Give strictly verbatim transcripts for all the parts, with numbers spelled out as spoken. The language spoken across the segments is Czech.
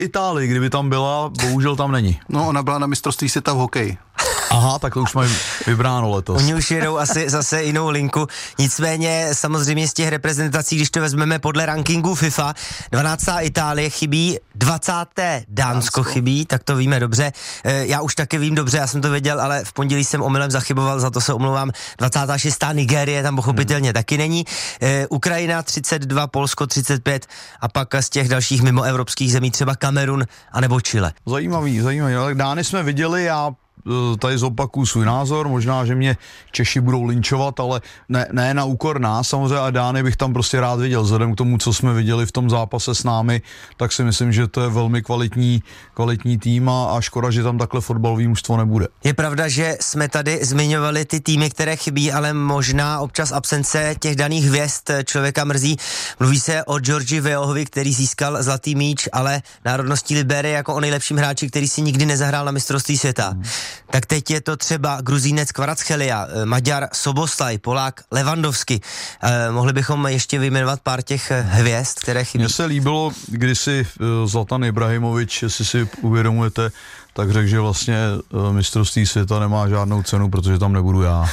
Itálii, kdyby tam byla, bohužel tam není. No, ona byla na mistrovství světa v hokeji. Aha, tak to už mají vybráno letos. Oni už jedou asi zase jinou linku. Nicméně samozřejmě z těch reprezentací, když to vezmeme podle rankingu FIFA, dvanáctá Itálie chybí, dvacáté Dánsko, Dánsko chybí, tak to víme dobře. Já už taky vím dobře, já jsem to věděl, ale v pondělí jsem omylem zachyboval, za to se omlouvám. dvacátá šestá Nigérie tam pochopitelně hmm. taky není. Ukrajina třicet dva, Polsko třicet pět a pak z těch dalších mimoevropských zemí třeba Kamerun anebo Chile. Zajímavý, zajímavý. Ale Dány jsme viděli, já tady zopakuju svůj názor, možná, že mě Češi budou linčovat, ale ne, ne na úkor nás, samozřejmě a Dány bych tam prostě rád viděl, vzhledem k tomu, co jsme viděli v tom zápase s námi, tak si myslím, že to je velmi kvalitní, kvalitní tým a, a škoda, že tam takhle fotbalový mužstvo nebude. Je pravda, že jsme tady zmiňovali ty týmy, které chybí, ale možná občas absence těch daných hvězd člověka mrzí. Mluví se o Georgi Weahovi, který získal zlatý míč, ale národností Liberie jako o nejlepším hráči, který si nikdy nezahrál na mistrovství světa. Hmm. Tak teď je to třeba Gruzínec Kvaratskhelia, Maďar Soboslaj, Polák Lewandowski. Eh, mohli bychom ještě vyjmenovat pár těch hvězd, které chybí. Mně se líbilo, kdysi Zlatan Ibrahimovič, jestli si uvědomujete, tak řekl, že vlastně mistrovství světa nemá žádnou cenu, protože tam nebudu já.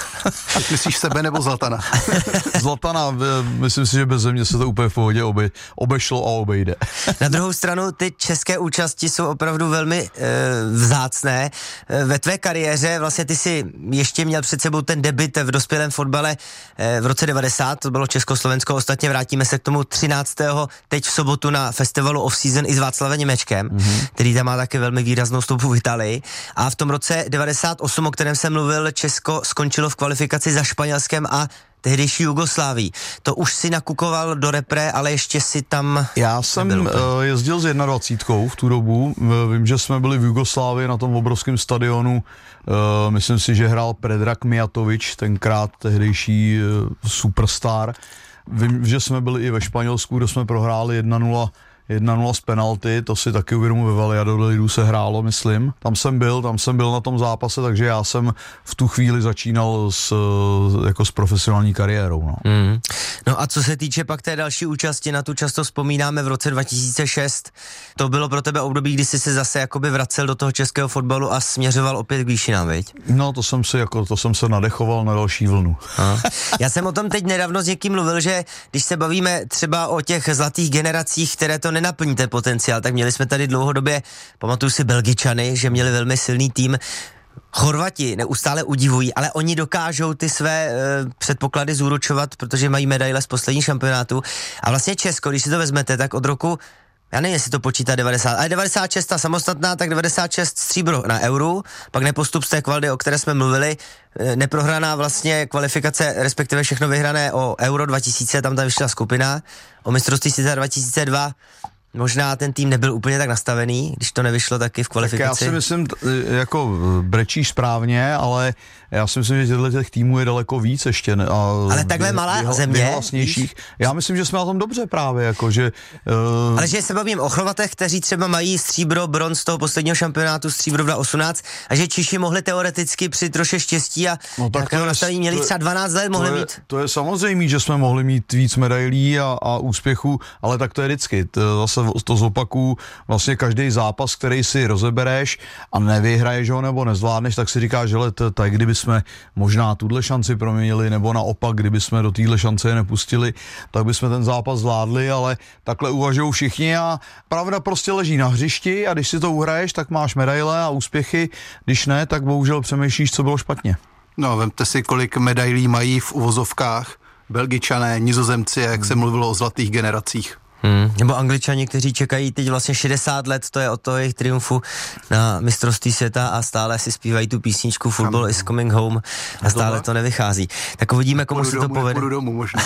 Myslíš sebe nebo Zlatana? Zlatana, myslím si, že bez země se to úplně v pohodě obe, obešlo a obejde. Na druhou stranu ty české účasti jsou opravdu velmi e, vzácné. E, ve tvé kariéře vlastně ty si ještě měl před sebou ten debut v dospělém fotbale e, v roce devadesát, to bylo Československo, ostatně vrátíme se k tomu třináctého teď v sobotu na festivalu Off-Season i s Václavem Němečkem, mm-hmm. který tam má také velmi výraznou stopu v Itálii. A v tom roce devadesát osm, o kterém jsem mluvil, Česko skončilo v kvalifikaci za Španělskem a tehdejší Jugoslávii. To už si nakukoval do repre, ale ještě si tam Já jsem nebyl. jezdil s jednadvacítkou v tu dobu. Vím, že jsme byli v Jugoslávii na tom obrovském stadionu. Myslím si, že hrál Predrag Mijatovič, tenkrát tehdejší superstar. Vím, že jsme byli i ve Španělsku, kde jsme prohráli jedna nula jedna nula z penalty, to si taky uvědomuji, ve Valladolidu se hrálo, myslím. Tam jsem byl, tam jsem byl na tom zápase, takže já jsem v tu chvíli začínal s, jako s profesionální kariérou. No. Mm. No a co se týče pak té další účasti, na tu často vzpomínáme v roce dva tisíce šest. To bylo pro tebe období, kdy jsi se zase jakoby vracel do toho českého fotbalu a směřoval opět k výšinám, viď? No to jsem si jako, to jsem se nadechoval na další vlnu. A. Já jsem o tom teď nedávno s někým mluvil, že když se bavíme třeba o těch zlatých generacích, které to nenaplní ten potenciál, tak měli jsme tady dlouhodobě, pamatuju si Belgičany, že měli velmi silný tým. Chorvati neustále udivují, ale oni dokážou ty své e, předpoklady zúročovat, protože mají medaile z posledních šampionátů. A vlastně Česko, když si to vezmete, tak od roku, já nevím, jestli to počítá devadesát, ale devadesát šest ta samostatná, tak devadesát šest stříbro na Euru, pak nepostup z té kvaldy, o které jsme mluvili, e, neprohraná vlastně kvalifikace, respektive všechno vyhrané o Euro dva tisíce, tam ta vyšla skupina, o mistrovství světa dva tisíce dva. Možná ten tým nebyl úplně tak nastavený, když to nevyšlo taky v kvalifikaci. Tak já si myslím, jako brečíš správně, ale já si myslím, že těchto těch týmů je daleko víc ještě. A ale takhle malá vyhla, země. Vyhlasnějších. Já myslím, že jsme na tom dobře právě, jako že... Uh... Ale že se bavím o Chorvatech, kteří třeba mají stříbro, bronz toho posledního šampionátu, stříbro v osmnáct, a že Češi mohli teoreticky při troše štěstí a no, tak takového nastavení měli třeba dvanáct let, mohli to je, mít. To je samozřejmě, že jsme mohli mít víc medailí a, a úspěchů, ale tak to je vždycky. To zase to zopakuju, vlastně každý zápas, který si rozebereš a nevyhraješ ho nebo nezvládneš, tak si říkáš, že tak kdyby jsme možná tuhle šanci proměnili, nebo naopak, kdyby jsme do téhle šance je nepustili, tak bychom ten zápas zvládli, ale takhle uvažují všichni a pravda prostě leží na hřišti a když si to uhraješ, tak máš medaile a úspěchy, když ne, tak bohužel přemýšlíš, co bylo špatně. No, vemte si, kolik medailí mají v uvozovkách Belgičané, Nizozemci, jak hmm. se mluvilo o zlatých generacích. Hmm. Nebo Angličani, kteří čekají teď vlastně šedesát let, to je od toho jejich triumfu na mistrovství světa a stále si zpívají tu písničku Football is coming home a stále to nevychází. Tak uvidíme, komu se to povede. Domů, možná.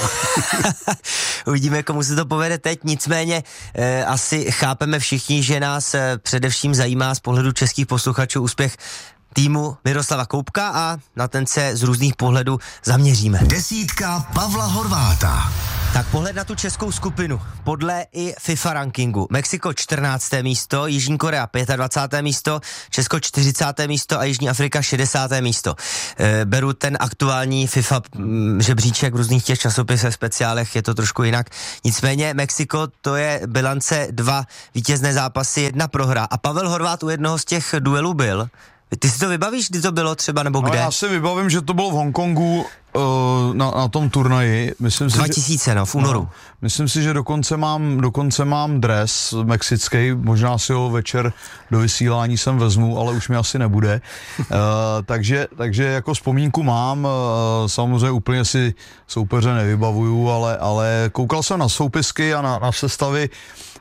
Uvidíme, komu se to povede teď, nicméně eh, asi chápeme všichni, že nás eh, především zajímá z pohledu českých posluchačů úspěch týmu Miroslava Koubka a na ten se z různých pohledů zaměříme. Desítka Pavla Horváta. Tak pohled na tu českou skupinu. Podle i FIFA rankingu. Mexiko čtrnácté místo, Jižní Korea dvacáté páté místo, Česko čtyřicáté místo a Jižní Afrika šedesáté místo. E, beru ten aktuální FIFA m, žebříček v různých těch časopisech, speciálech, je to trošku jinak. Nicméně Mexiko, to je bilance dva vítězné zápasy, jedna prohra. A Pavel Horváth u jednoho z těch duelů byl. Ty si to vybavíš, kdy to bylo třeba, nebo kde? No, já si vybavím, že to bylo v Hongkongu uh, na, na tom turnaji. Myslím si, dva tisíce, že, no, v únoru. No, myslím si, že dokonce mám, dokonce mám dres mexický, možná si ho večer do vysílání sem vezmu, ale už mi asi nebude. uh, takže, takže jako vzpomínku mám, uh, samozřejmě úplně si soupeře nevybavuju, ale, ale koukal jsem na soupisky a na, na sestavy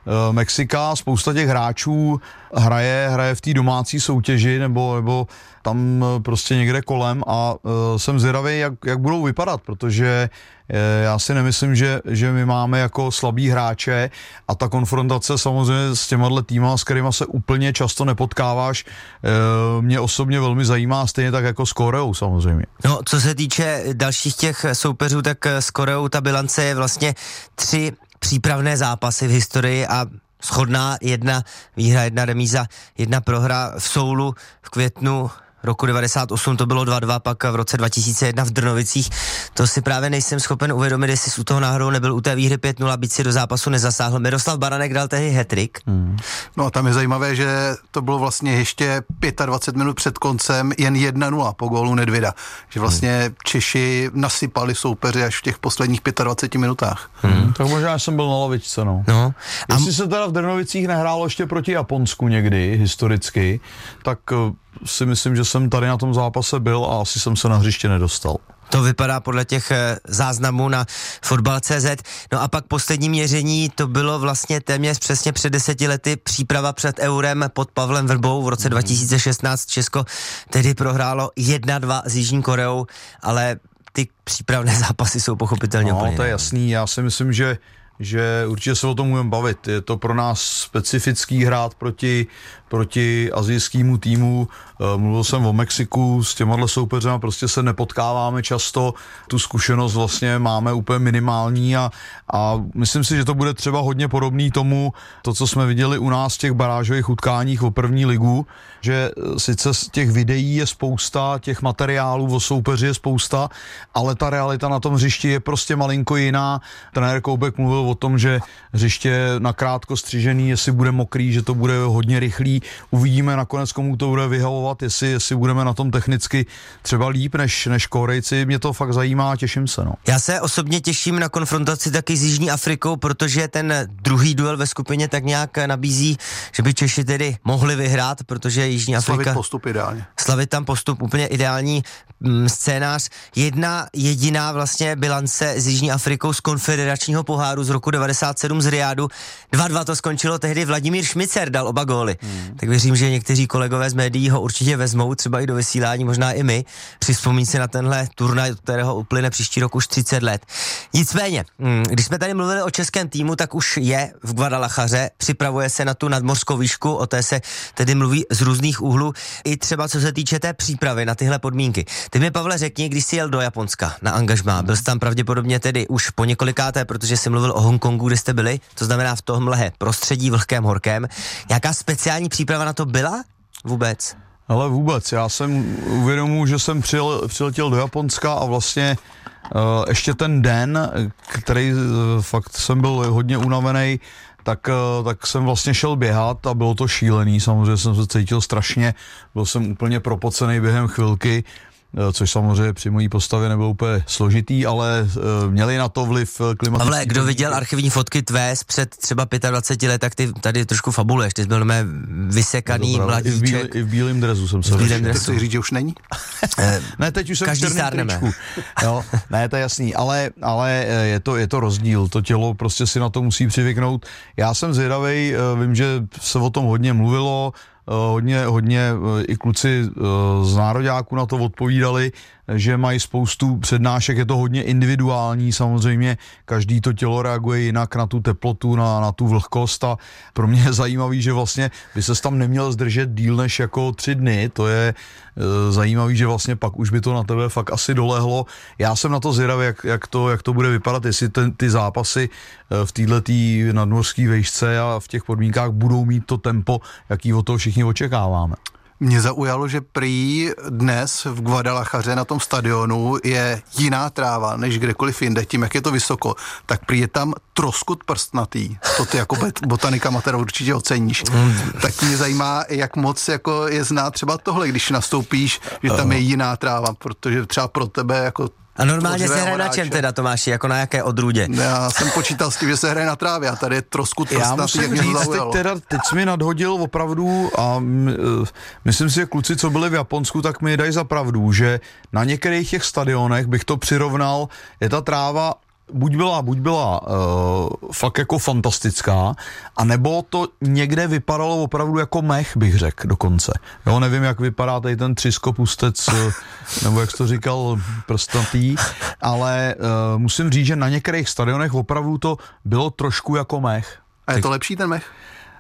Mexika, spousta těch hráčů hraje, hraje v té domácí soutěži nebo, nebo tam prostě někde kolem a uh, jsem zvědavý, jak, jak budou vypadat, protože uh, já si nemyslím, že, že my máme jako slabý hráče a ta konfrontace samozřejmě s těmahle týmama, s kterýma se úplně často nepotkáváš, uh, mě osobně velmi zajímá, stejně tak jako s Koreou samozřejmě. No, co se týče dalších těch soupeřů, tak s Koreou ta bilance je vlastně tři přípravné zápasy v historii a shodná jedna výhra, jedna remíza, jedna prohra v Soulu v květnu roku devadesát osm, to bylo dva dva, pak v roce dva tisíce jedna v Drnovicích. To si právě nejsem schopen uvědomit, jestli jsi u toho náhodou nebyl u té výhry pět nula, byť si do zápasu nezasáhl. Miroslav Baranek dal tehdy hat-trick. Hmm. No a tam je zajímavé, že to bylo vlastně ještě dvacet pět minut před koncem jen jedna nula po gólu Nedvěda. Že vlastně hmm. Češi nasypali soupeři až v těch posledních dvaceti pěti minutách. Hmm. Tak možná jsem byl na lavičce, no. no. Jestli a... se teda v Drnovicích nehrálo ještě proti Japonsku někdy, historicky, tak si myslím, že jsem tady na tom zápase byl a asi jsem se na hřiště nedostal. To vypadá podle těch záznamů na fotbal tečka cé zet. No a pak poslední měření, to bylo vlastně téměř přesně před deseti lety příprava před Eurem pod Pavlem Vrbou v roce dva tisíce šestnáct. Česko tedy prohrálo jedna dva s Jižní Koreou, ale ty přípravné zápasy jsou pochopitelně no, úplně. To je jasný, já si myslím, že že určitě se o tom můžeme bavit. Je to pro nás specifický hrát proti, proti asijskému týmu. Mluvil jsem o Mexiku, s těmahle soupeřema prostě se nepotkáváme často, tu zkušenost vlastně máme úplně minimální a, a myslím si, že to bude třeba hodně podobný tomu, to, co jsme viděli u nás v těch barážových utkáních o první ligu, že sice z těch videí je spousta, těch materiálů o soupeři je spousta, ale ta realita na tom hřišti je prostě malinko jiná. Trenér Koubek mluvil o tom, že hřiště nakrátko střižený, jestli bude mokrý, že to bude hodně rychlý. Uvidíme nakonec, komu to bude vyhovovat, jestli, jestli budeme na tom technicky třeba líp než, než Korejci. Mě to fakt zajímá a těším se. No. Já se osobně těším na konfrontaci taky s Jižní Afrikou, protože ten druhý duel ve skupině tak nějak nabízí, že by Češi tedy mohli vyhrát, protože Jižní Afrika... Slavit postup ideálně. Slavit tam postup, úplně ideální mm, scénář. Jedna jediná vlastně bilance s Jižní Afrikou z konfederačního poháru z roku devadesát sedm z Riádu. dva dva to skončilo, tehdy Vladimír Šmicer dal oba góly. Hmm. Tak věřím, že někteří kolegové z médií ho určitě vezmou, třeba i do vysílání, možná i my, při vzpomínce na tenhle turnaj, od kterého uplyne příští rok už třicet let. Nicméně, když jsme tady mluvili o českém týmu, tak už je v Guadalajaře, připravuje se na tu nadmořskou výšku, o té se tedy mluví z různých úhlů, i třeba co se týče té přípravy na tyhle podmínky. Ty mi, Pavle, řekni, když jsi jel do Japonska na angažmá, byl jsi tam pravděpodobně tedy už po několikáté, protože jsi mluvil o Hongkongu, kde jste byli, to znamená v tomhle prostředí vlhkém, horkém. Jaká speciální příprava na to byla vůbec? Ale vůbec, já jsem uvědomuji, že jsem přijel, přiletěl do Japonska a vlastně uh, ještě ten den, který uh, fakt jsem byl hodně unavený, tak, uh, tak jsem vlastně šel běhat a bylo to šílený, samozřejmě jsem se cítil strašně, byl jsem úplně propocený během chvilky, což samozřejmě při mojí postavě nebylo úplně složitý, ale uh, měli na to vliv klimatický. Pavle, kdo viděl archivní fotky tvé před třeba dvaceti pěti let, tak ty tady trošku fabuluješ, ty jsi byl mé vysekaný mladíček. I v, bíl, I v bílém dresu jsem se. V bílém dresu. Chceš říct, že už není? Ne, teď už jsem v černém tričku. Jo, ne, to je jasný, ale, ale je, to, je to rozdíl, to tělo prostě si na to musí přivyknout. Já jsem zvědavej, vím, že se o tom hodně mluvilo, hodně, hodně i kluci z nároďáků na to odpovídali, že mají spoustu přednášek, je to hodně individuální, samozřejmě každý to tělo reaguje jinak na tu teplotu, na, na tu vlhkost a pro mě je zajímavý, že vlastně by ses tam neměl zdržet díl než jako tři dny, to je e, zajímavý, že vlastně pak už by to na tebe fakt asi dolehlo. Já jsem na to zvědavý, jak, jak, to, jak to bude vypadat, jestli ten, ty zápasy e, v této nadmořské vejšce a v těch podmínkách budou mít to tempo, jaký od toho všichni očekáváme. Mě zaujalo, že prý dnes v Guadalajaře na tom stadionu je jiná tráva než kdekoliv jinde, tím jak je to vysoko, tak prý je tam troskut prstnatý. To ty jako botanika amatéra určitě oceníš. Tak mě zajímá, jak moc jako je znát třeba tohle, když nastoupíš, že tam je jiná tráva, protože třeba pro tebe jako a normálně se hraje na čem teda, Tomáši, jako na jaké odrůdě? Já jsem počítal s tím, že se hraje na trávě a tady je troskut Já prstnatý, jak mě říct, zaujalo. Teď, teda, teď jsi mi nadhodil opravdu a uh, myslím si, že kluci, co byli v Japonsku, tak mi dají za pravdu, že na některých těch stadionech bych to přirovnal, je ta tráva buď byla, buď byla uh, fakt jako fantastická, anebo to někde vypadalo opravdu jako mech, bych řekl dokonce. Jo, nevím, jak vypadá tady ten třiskopustec, nebo jak jsi to říkal, prstnatý, ale uh, musím říct, že na některých stadionech opravdu to bylo trošku jako mech. A je to lepší ten mech?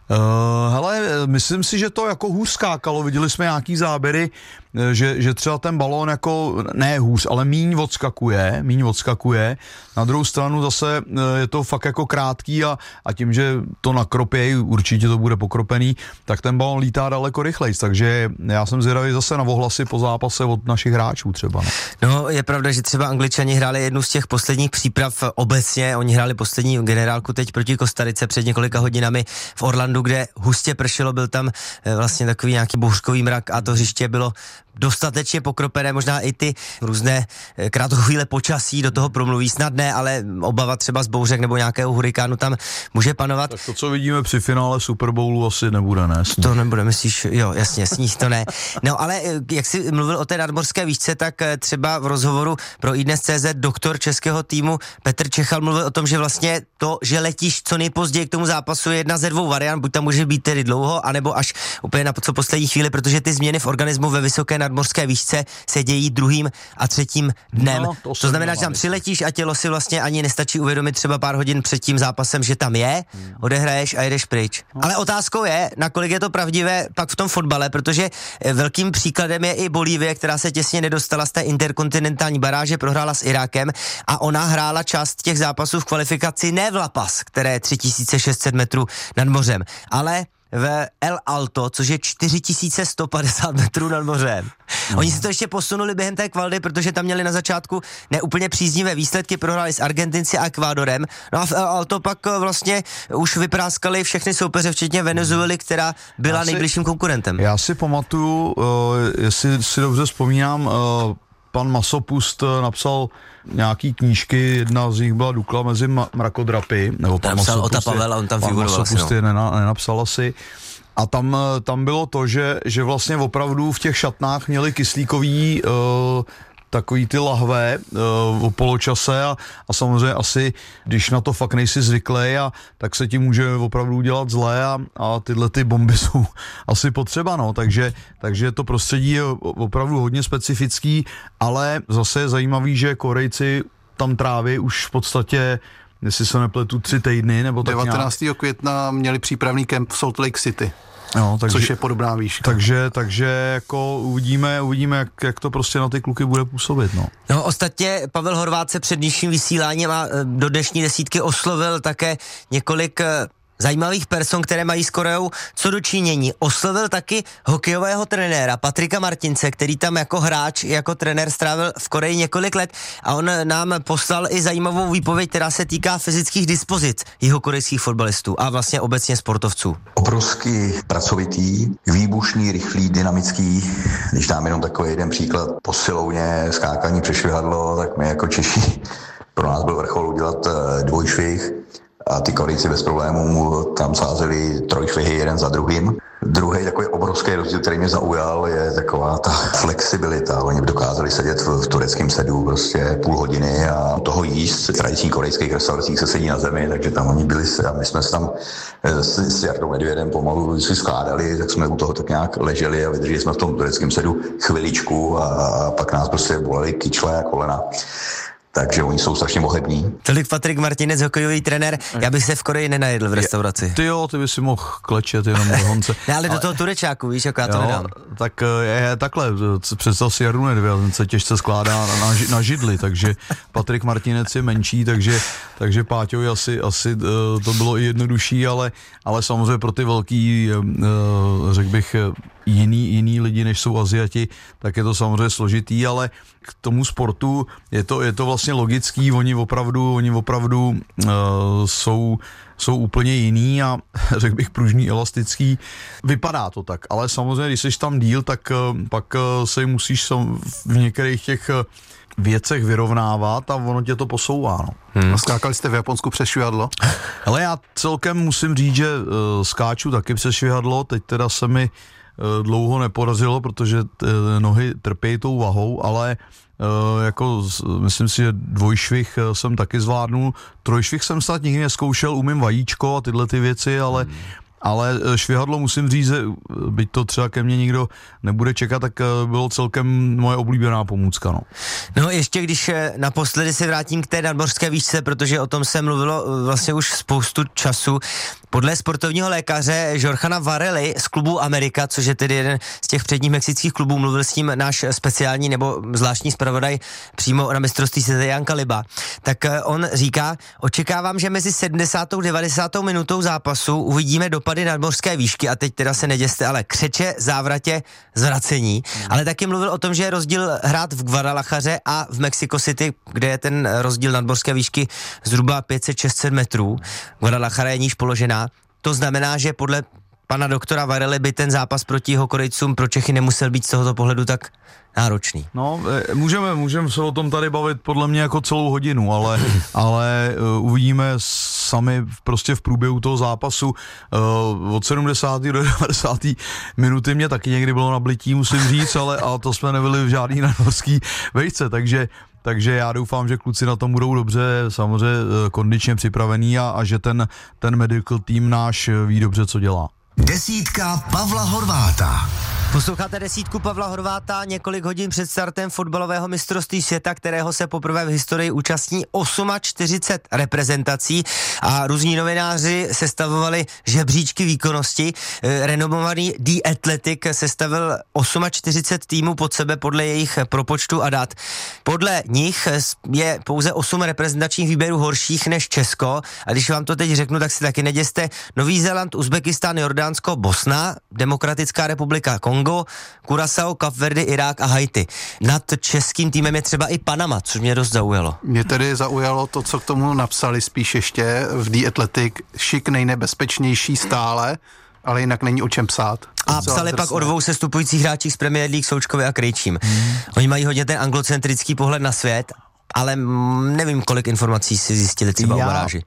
Uh, hele, myslím si, že to jako hůř skákalo, viděli jsme nějaký záběry, že, že třeba ten balón jako, ne hůř, ale míň odskakuje, míň odskakuje, na druhou stranu zase je to fakt jako krátký a, a tím, že to nakropějí, určitě to bude pokropený, tak ten balón lítá daleko rychlejc, takže já jsem zvědavý zase na ohlasy po zápase od našich hráčů třeba. No. no, je pravda, že třeba Angličani hráli jednu z těch posledních příprav obecně, oni hráli poslední generálku teď proti Kostarice před několika hodinami v Orlandu, kde hustě pršelo, byl tam vlastně takový nějaký bouřkový mrak a to hřiště bylo dostatečně pokropené, možná i ty různé krátkochvíle počasí do toho promluví, snadné, ale obava třeba z bouřek nebo nějakého hurikánu tam může panovat. Tak to, co vidíme při finále Super Bowlu, asi nebude, ne? Sníh. To nebude, myslíš, jo, jasně, sníh to ne. No ale jak jsi mluvil o té nadmořské výšce, tak třeba v rozhovoru pro iDnes tečka cé zet doktor českého týmu Petr Čechal mluvil o tom, že vlastně to, že letíš co nejpozději k tomu zápasu, je jedna ze dvou variant, buď tam může být tedy dlouho, anebo až úplně na co poslední chvíli, protože ty změny v organismu ve vysoké nadmořské výšce se dějí druhým a třetím dnem. No, to, to znamená, že tam přiletíš a tělo si vlastně ani nestačí uvědomit třeba pár hodin před tím zápasem, že tam je, hmm. odehraješ a jedeš pryč. No. Ale otázkou je, nakolik je to pravdivé pak v tom fotbale, protože velkým příkladem je i Bolívie, která se těsně nedostala z té interkontinentální baráže, prohrála s Irákem a ona hrála část těch zápasů v kvalifikaci ne v La Paz, které je tři tisíce šest set metrů nad mořem, ale v El Alto, což je čtyři tisíce sto padesát metrů nad mořem. No. Oni si to ještě posunuli během té kvaldy, protože tam měli na začátku neúplně příznivé výsledky, prohráli s Argentinci a Ekvádorem. No a v El Alto pak vlastně už vypráskali všechny soupeře, včetně Venezuely, která byla si, nejbližším konkurentem. Já si pamatuju, uh, jestli si dobře vzpomínám, uh, pan Masopust napsal nějaký knížky, jedna z nich byla Dukla mezi ma- mrakodrapy, nebo pan napsal Masopust, Ota Pavel a on tam figuroval. Masopust je nena, nenapsal asi. A tam, tam bylo to, že, že vlastně opravdu v těch šatnách měli kyslíkový uh, takový ty lahve uh, o poločase a, a samozřejmě asi, když na to fakt nejsi zvyklý, a tak se ti může opravdu udělat zlé a, a tyhle ty bomby jsou asi potřeba, no, takže, takže to prostředí je opravdu hodně specifický, ale zase je zajímavý, že Korejci tam tráví už v podstatě, jestli se nepletu, tři týdny, nebo tak devatenáctého nějak. května měli přípravný kemp v Salt Lake City. No, takže, což je podobná výška. Takže, takže jako uvidíme, uvidíme jak, jak to prostě na ty kluky bude působit. No. No ostatně Pavel Horváth se před dnešním vysíláním a do dnešní desítky oslovil také několik zajímavých person, které mají s Koreou co do činění. Oslovil taky hokejového trenéra Patrika Martince, který tam jako hráč, jako trenér strávil v Koreji několik let a on nám poslal i zajímavou výpověď, která se týká fyzických dispozic jihokorejských fotbalistů a vlastně obecně sportovců. Obrovský pracovitý, výbušný, rychlý, dynamický. Když dám jenom takový jeden příklad, posilovně, skákání přes švihadlo, tak my jako Češi, pro nás byl vrchol udělat dvojšvih. a ty Korejci bez problémů tam sázeli trojšvihy jeden za druhým. Druhý takový obrovský rozdíl, který mě zaujal, je taková ta flexibilita. Oni dokázali sedět v, v tureckém sedu prostě půl hodiny a toho jíst. V tradičních korejských restauracích se sedí na zemi, takže tam oni byli a my jsme se tam s, s Jardou Medvědem pomalu si skládali, tak jsme u toho tak nějak leželi a vydrželi jsme v tom tureckém sedu chviličku a, a pak nás prostě bolely kyčle a kolena. Takže oni jsou strašně mohební. Tolik Patrik Martinec, hokejový trenér. Já bych se v Koreji nenajedl v restauraci. Ty jo, ty by si mohl klečet jenom do Honce. Ne, ale, ale do toho Turečáku, víš, jako já to jo, nedám. Tak je takhle, představ si Jardu Nedvěd, ten se těžce skládá na, na, na židli, takže Patrik Martinec je menší, takže, takže Páťovi asi, asi to bylo i jednodušší, ale, ale samozřejmě pro ty velký, řekl bych, jiný, jiný lidi, než jsou Aziati, tak je to samozřejmě složitý, ale k tomu sportu je to, je to vlastně logický, oni opravdu, oni opravdu uh, jsou, jsou úplně jiný a řekl bych pružný, elastický. Vypadá to tak, ale samozřejmě, když jsi tam díl, tak uh, pak uh, se musíš v některých těch uh, věcech vyrovnávat a ono tě to posouvá. No. Hmm. A skákali jste v Japonsku přes švihadlo? Ale já celkem musím říct, že uh, skáču taky přes švihadlo, teď teda se mi dlouho neporazilo, protože t- nohy trpějí tou vahou, ale e, jako myslím si, že dvojšvih jsem taky zvládnul. Trojšvih jsem snad nikdy neskoušel, umím vajíčko a tyhle ty věci, ale hmm. Ale švihadlo musím říct, že byť to třeba ke mně nikdo nebude čekat, tak bylo celkem moje oblíbená pomůcka. No, no ještě když naposledy se vrátím k té nadmořské výšce, protože o tom se mluvilo vlastně už spoustu času. Podle sportovního lékaře Jorgana Varely z klubu Amerika, což je tedy jeden z těch předních mexických klubů, mluvil s ním náš speciální nebo zvláštní zpravodaj přímo na mistrovství světa Jan Kaliba, tak on říká, očekávám, že mezi sedmdesátou a devadesátou minutou zápasu uvidíme dopady nadmořské výšky a teď teda se neděste, ale křeče, závratě, zvracení, hmm. ale taky mluvil o tom, že je rozdíl hrát v Guadalajaře a v Mexico City, kde je ten rozdíl nadmořské výšky zhruba pět set šest set metrů. Guadalajara je níž položená. To znamená, že podle pana doktora Varely by ten zápas proti Jihokorejcům pro Čechy nemusel být z tohoto pohledu tak náročný. No, můžeme, můžeme se o tom tady bavit podle mě jako celou hodinu, ale, ale uh, uvidíme sami prostě v průběhu toho zápasu. Uh, od sedmdesáté do devadesáté minuty mě taky někdy bylo na blití, musím říct, ale a to jsme nebyli v žádný nadmořský vejce, takže Takže já doufám, že kluci na tom budou dobře, samozřejmě kondičně připravení a, a že ten, ten medical tým náš ví dobře, co dělá. Desítka Pavla Horváta. Posloucháte desítku Pavla Horváta několik hodin před startem fotbalového mistrovství světa, kterého se poprvé v historii účastní čtyřicet osm reprezentací a různí novináři sestavovali žebříčky výkonnosti. Renomovaný The Athletic sestavil čtyřicet osm týmů pod sebe podle jejich propočtu a dat. Podle nich je pouze osm reprezentačních výběrů horších než Česko a když vám to teď řeknu, tak si taky neděste. Nový Zéland, Uzbekistán, Jordánsko, Bosna, Demokratická republika Kongo, Curaçao, Kapverdy, Irák a Haiti. Nad českým týmem je třeba i Panama, což mě dost zaujalo. Mě tedy zaujalo to, co k tomu napsali spíš ještě v The Athletic. Šik nejnebezpečnější stále, ale jinak není o čem psát. A psali pak o dvou sestupujících hráčích z Premier League, Součkovi a Krejčím. Hmm. Oni mají hodně ten anglocentrický pohled na svět, ale nevím, kolik informací si zjistili třeba o baráži.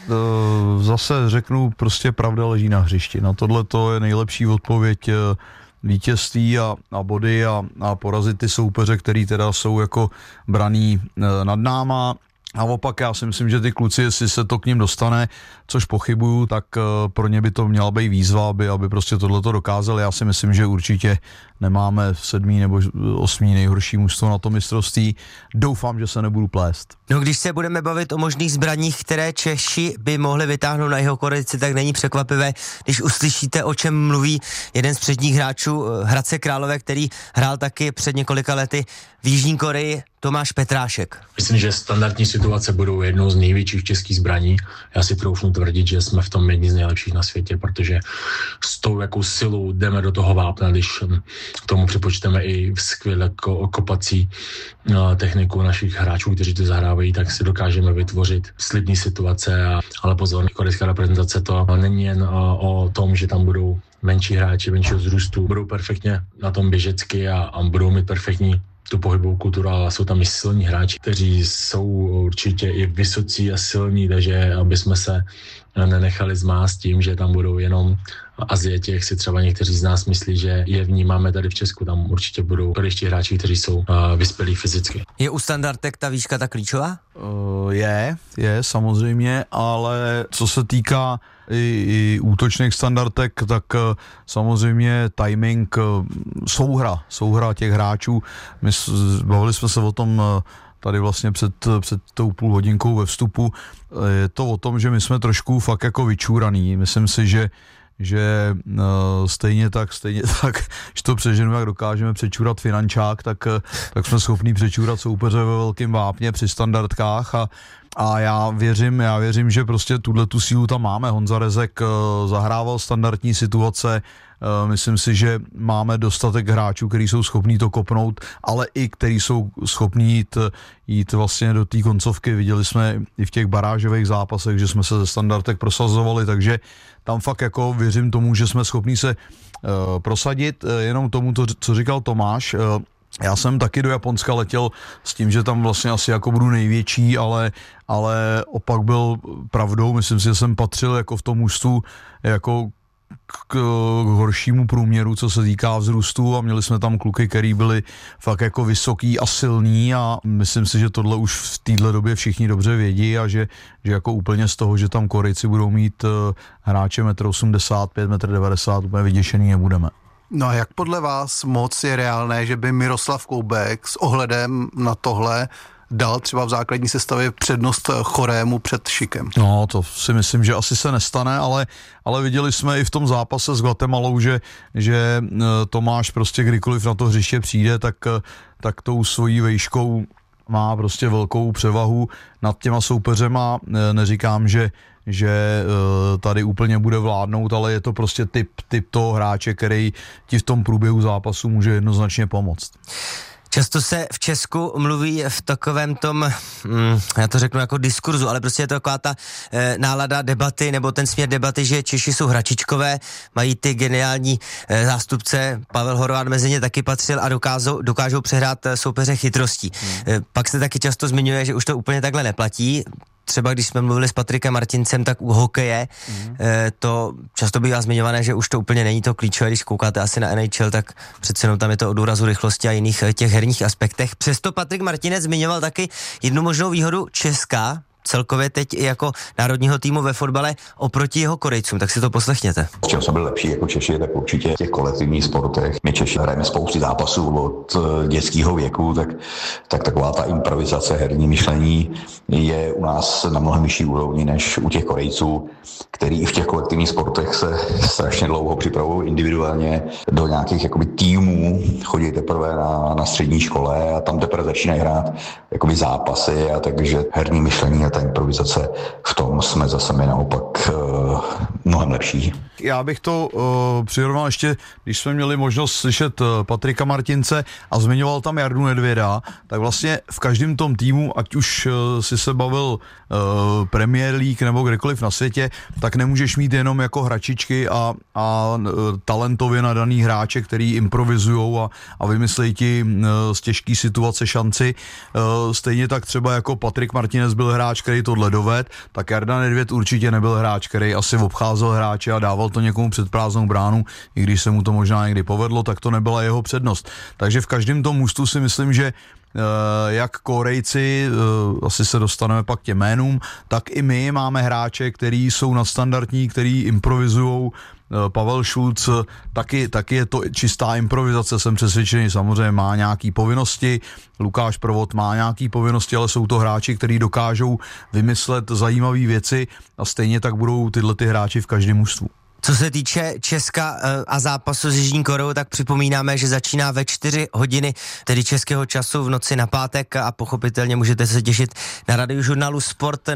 Zase řeknu, prostě pravda leží na hřišti. Na tohle to je nejlepší odpověď vítězství a, a body a, a porazit ty soupeře, který teda jsou jako braný nad náma. A opak já si myslím, že ty kluci, jestli se to k ním dostane, což pochybuju, tak pro ně by to měla být výzva, aby, aby prostě tohleto dokázali. Já si myslím, že určitě nemáme sedmý nebo osmý nejhorší mužstvo na to mistrovství. Doufám, že se nebudu plést. No když se budeme bavit o možných zbraních, které Češi by mohli vytáhnout na Jihokorejci, tak není překvapivé, když uslyšíte, o čem mluví jeden z předních hráčů Hradce Králové, který hrál taky před několika lety v Jižní Koreji, Tomáš Petrášek. Myslím, že standardní situace budou jednou z největších českých zbraní. Já si troufnu tvrdit, že jsme v tom jedni z nejlepších na světě, protože s tou jakou silou jdeme do toho vápna, když k tomu připočteme i skvěle kopací techniku našich hráčů, kteří to zahrávají, tak si dokážeme vytvořit slibný situace. A, ale pozor, korejská reprezentace to není jen o tom, že tam budou menší hráči, menšího vzrůstu, budou perfektně na tom běžecky a, a budou mít perfektní tu pohybovou kulturu, ale jsou tam i silní hráči, kteří jsou určitě i vysocí a silní, takže aby jsme se nenechali zmást tím, že tam budou jenom Aziati, jak si třeba někteří z nás myslí, že je vnímáme tady v Česku. Tam určitě budou korejští hráči, kteří jsou uh, vyspělí fyzicky. Je u standardek ta výška ta klíčová? Uh, je, je samozřejmě, ale co se týká i, i útočných standardek, tak uh, samozřejmě timing, uh, souhra, souhra těch hráčů. My s, bavili jsme se o tom uh, tady vlastně před, před tou půl hodinkou ve vstupu. Je to o tom, že my jsme trošku fakt jako vyčúraný. Myslím si, že že uh, stejně tak, stejně tak, že to přeženu, jak dokážeme přečůrat finančák, tak, tak jsme schopní přečůrat soupeře ve velkém vápně při standardkách a, a já věřím, já věřím, že prostě tuhle tu sílu tam máme. Honza Rezek uh, zahrával standardní situace, uh, myslím si, že máme dostatek hráčů, kteří jsou schopní to kopnout, ale i kteří jsou schopní jít, jít vlastně do té koncovky. Viděli jsme i v těch barážových zápasech, že jsme se ze standardek prosazovali, takže tam fakt jako věřím tomu, že jsme schopní se uh, prosadit. Uh, jenom tomu, to, co říkal Tomáš, uh, já jsem taky do Japonska letěl s tím, že tam vlastně asi jako budu největší, ale, ale opak byl pravdou. Myslím si, že jsem patřil jako v tom mužstvu jako k, k horšímu průměru, co se týká vzrůstu, a měli jsme tam kluky, který byli fakt jako vysoký a silný, a myslím si, že tohle už v téhle době všichni dobře vědí a že, že jako úplně z toho, že tam Korejci budou mít uh, hráče metr osmdesát pět, metr devadesát, úplně vyděšený nebudeme. No a jak podle vás moc je reálné, že by Miroslav Koubek s ohledem na tohle dal třeba v základní sestavě přednost Chorému před Šikem? No, to si myslím, že asi se nestane, ale, ale viděli jsme i v tom zápase s Guatemalou, že, že Tomáš prostě kdykoliv na to hřiště přijde, tak, tak tou svojí vejškou má prostě velkou převahu nad těma soupeřema. Neříkám, že že tady úplně bude vládnout, ale je to prostě typ, typ toho hráče, který ti v tom průběhu zápasu může jednoznačně pomoct. Často se v Česku mluví v takovém tom, hm, já to řeknu jako diskurzu, ale prostě je to taková ta e, nálada debaty, nebo ten směr debaty, že Češi jsou hračičkové, mají ty geniální e, zástupce, Pavel Horváth mezi ně taky patřil a dokážou, dokážou přehrát soupeře chytrostí. Hmm. E, pak se taky často zmiňuje, že už to úplně takhle neplatí. Třeba když jsme mluvili s Patrikem Martincem, tak u hokeje mm. e, to často bývá zmiňované, že už to úplně není to klíčové, když koukáte asi na N H L, tak přece jenom tam je to o důrazu rychlosti a jiných těch herních aspektech. Přesto Patrik Martinec zmiňoval taky jednu možnou výhodu Česka, celkově teď i jako národního týmu ve fotbale oproti jeho Korejcům, tak si to poslechněte. V čem jsme byli lepší jako Češi, tak určitě v těch kolektivních sportech. My Češi hrajeme spousty zápasů od dětského věku, tak, tak taková ta improvizace, herní myšlení je u nás na mnohem vyšší úrovni než u těch Korejců, který i v těch kolektivních sportech se strašně dlouho připravují individuálně do nějakých jakoby týmů, chodí teprve na, na střední škole a tam teprve začínají hrát jakoby zápasy, a takže herní myšlení a ta improvizace, v tom jsme zase my naopak uh, mnohem lepší. Já bych to uh, přirovnal ještě, když jsme měli možnost slyšet uh, Patrika Martince a zmiňoval tam Jardu Nedvěda, tak vlastně v každém tom týmu, ať už uh, si se bavil uh, Premier League nebo kdekoliv na světě, tak nemůžeš mít jenom jako hračičky a, a uh, talentově nadaný hráče, který improvizujou a, a vymyslejí ti uh, z těžké situace šanci. Uh, stejně tak třeba jako Patrik Martinec byl hráč, který tohle doved, tak Jarda Nedvěd určitě nebyl hráč, který asi obcházel hráče a dával to někomu před prázdnou bránu, i když se mu to možná někdy povedlo, tak to nebyla jeho přednost. Takže v každém tom mužstvu si myslím, že uh, jak Korejci, uh, asi se dostaneme pak k těm jménům, tak i my máme hráče, který jsou nadstandardní, který improvizujou. Pavel Šulc, taky, taky je to čistá improvizace, jsem přesvědčený, samozřejmě má nějaký povinnosti, Lukáš Provod má nějaký povinnosti, ale jsou to hráči, kteří dokážou vymyslet zajímavé věci a stejně tak budou tyhle ty hráči v každém mužstvu. Co se týče Česka a zápasu s Jižní Koreou, tak připomínáme, že začíná ve čtyři hodiny, tedy českého času v noci na pátek, a pochopitelně můžete se těšit na radiožurnálu Sport na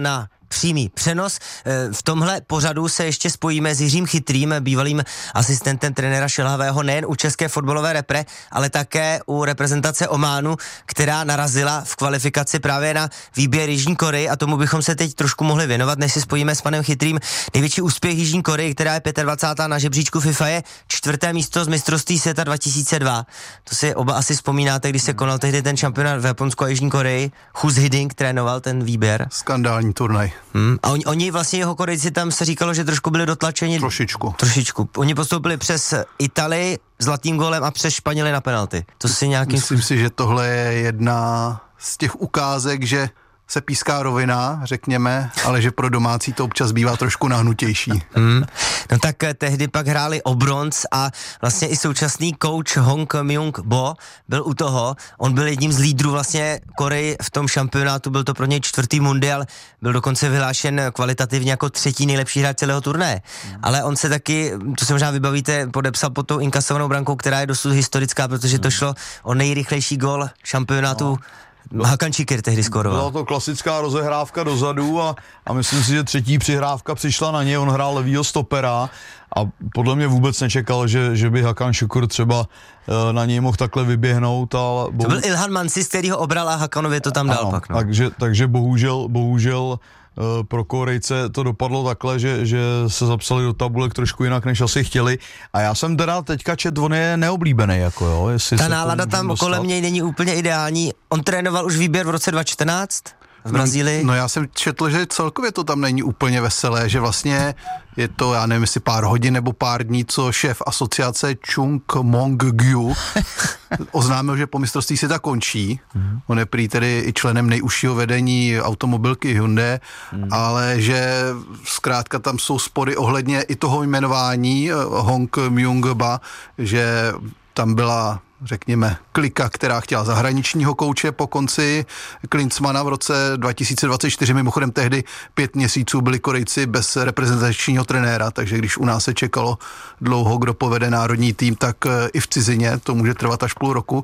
přímý přenos. V tomhle pořadu se ještě spojíme s Jiřím Chytrým, bývalým asistentem trenéra Šilhavého nejen u české fotbalové repre, ale také u reprezentace Ománu, která narazila v kvalifikaci právě na výběr Jižní Koreji, a tomu bychom se teď trošku mohli věnovat, než si spojíme s panem Chytrým. Největší úspěch Jižní Koreji, která je dvacátá pátá na žebříčku FIFA, je čtvrté místo z mistrovství světa dva tisíce dva. To si oba asi vzpomínáte, když se konal tehdy ten šampionát v Japonsku a Jižní Koreji. Hus Hiding trénoval ten výběr. Skandální turnaj. Hmm. A oni, oni vlastně jeho Korejci tam se říkalo, že trošku byli dotlačeni. Trošičku. Trošičku. Oni postoupili přes Italii zlatým gólem a přes Španěly na penalty. To si nějakým... Myslím si, že tohle je jedna z těch ukázek, že se píská rovina, řekněme, ale že pro domácí to občas bývá trošku nahnutější. Hmm. No tak tehdy pak hráli o bronz a vlastně i současný coach Hong Myung-bo byl u toho. On byl jedním z lídrů vlastně Koreji v tom šampionátu, byl to pro něj čtvrtý mundial, byl dokonce vyhlášen kvalitativně jako třetí nejlepší hráč celého turnaje. Hmm. Ale on se taky, to se možná vybavíte, podepsal pod tou inkasovanou brankou, která je dosud historická, protože to šlo o nejrychlejší gól šampionátu. No. Hakan Şükür tehdy skoroval. Byla to klasická rozehrávka dozadu a, a myslím si, že třetí přihrávka přišla na něj, on hrál levýho stopera a podle mě vůbec nečekal, že, že by Hakan Şükür třeba e, na něj mohl takhle vyběhnout. Ale bohu... To byl Ilhan Mansis, který ho obral a Hakanovi to tam dal ano, pak. No. Takže, takže bohužel, bohužel pro Korejce to dopadlo takhle, že, že se zapsali do tabulek trošku jinak, než asi chtěli. A já jsem teda teďka čet, on je neoblíbený, jako jo. Jestli ta nálada tam dostat. Kolem něj není úplně ideální. On trénoval už výběr v roce dva tisíce čtrnáct v Brazílii. No, no já jsem četl, že celkově to tam není úplně veselé, že vlastně je to, já nevím, jestli pár hodin nebo pár dní, co šéf asociace Chung Mong-gyu oznámil, že po mistrovství světa končí. Mm. On je prý tedy i členem nejužšího vedení automobilky Hyundai, mm. ale že zkrátka tam jsou spory ohledně i toho jmenování Hong Myung-ba, že tam byla, řekněme, klika, která chtěla zahraničního kouče po konci Klinsmana v roce dva tisíce dvacet čtyři. Mimochodem tehdy pět měsíců byli Korejci bez reprezentačního trenéra, takže když u nás se čekalo dlouho, kdo povede národní tým, tak i v cizině to může trvat až půl roku.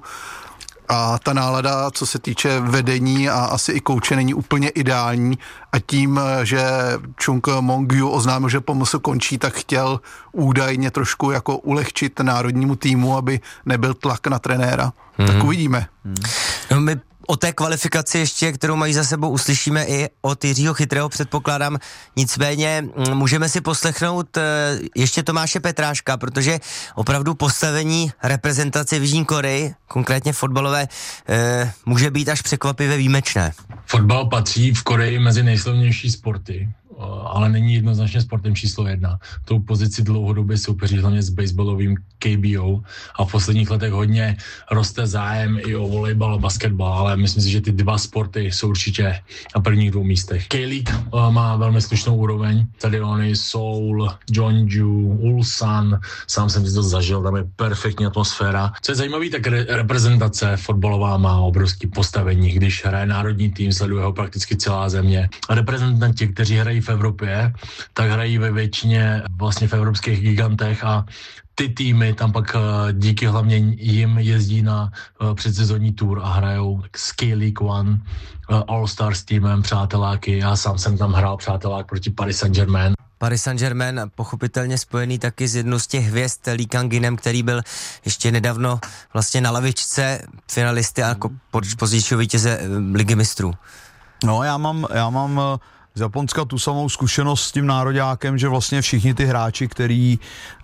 A ta nálada, co se týče vedení a asi i kouče, není úplně ideální a tím, že Chung Mong-gyu oznámil, že pomoc končí, tak chtěl údajně trošku jako ulehčit národnímu týmu, aby nebyl tlak na trenéra. Hmm. Tak uvidíme. Hmm. No my o té kvalifikaci ještě, kterou mají za sebou, uslyšíme i od Jiřího Chytrého, předpokládám. Nicméně můžeme si poslechnout ještě Tomáše Petráška, protože opravdu postavení reprezentace v Jižní Koreji, konkrétně fotbalové, může být až překvapivě výjimečné. Fotbal patří v Koreji mezi nejslavnější sporty, ale není jednoznačně sportem číslo jedna. Tou pozici dlouhodobě soupeří hlavně s baseballovým K B O a v posledních letech hodně roste zájem i o volejbal a basketbal, ale myslím si, že ty dva sporty jsou určitě na prvních dvou místech. K-League má velmi slušnou úroveň, stadiony Seoul, Jeonju, Ulsan, sám jsem si to zažil, tam je perfektní atmosféra. Co je zajímavé, tak re- reprezentace fotbalová má obrovský postavení, když hraje národní tým, sleduje ho prakticky celá země. A reprezentanti, kteří hrají v Evropě, tak hrají ve většině vlastně v evropských gigantech a ty týmy tam pak díky hlavně jim jezdí na předsezonní tour a hrajou s K-League One, All-Star s týmem, přáteláky. Já sám jsem tam hrál přátelák proti Paris Saint-Germain. Paris Saint-Germain pochopitelně spojený taky s jednou z těch hvězd Lee Kang-inem, který byl ještě nedávno vlastně na lavičce finalisty a jako pozdějšího vítěze Ligy mistrů. No já mám, já mám z Japonska tu samou zkušenost s tím nároďákem, že vlastně všichni ty hráči, který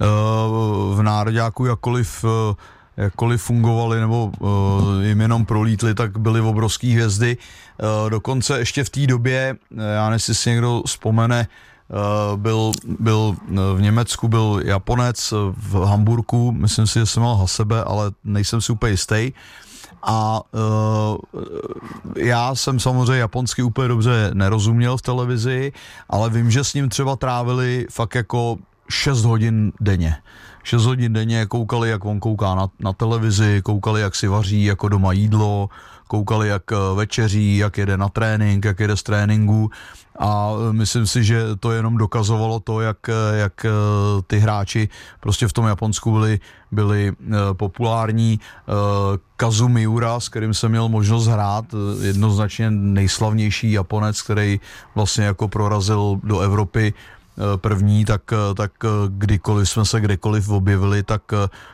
uh, v nároďáku jakkoliv, uh, jakkoliv fungovali nebo uh, jim jenom prolítli, tak byly obrovský hvězdy. Uh, dokonce ještě v té době, já nevím, jestli si někdo vzpomene, uh, byl, byl v Německu, byl Japonec v Hamburku, myslím si, že jsem měl Hasebe, ale nejsem si úplně jistý. A uh, já jsem samozřejmě japonsky úplně dobře nerozuměl v televizi, ale vím, že s ním třeba trávili fakt jako šest hodin denně. šest hodin denně, koukali, jak on kouká na, na televizi, koukali, jak si vaří jako doma jídlo, koukali, jak večeří, jak jede na trénink, jak jede z tréninku a myslím si, že to jenom dokazovalo to, jak, jak ty hráči prostě v tom Japonsku byli, byli populární. Kazu Miura, s kterým jsem měl možnost hrát, jednoznačně nejslavnější Japonec, který vlastně jako prorazil do Evropy první, tak, tak kdykoliv jsme se kdekoliv objevili, tak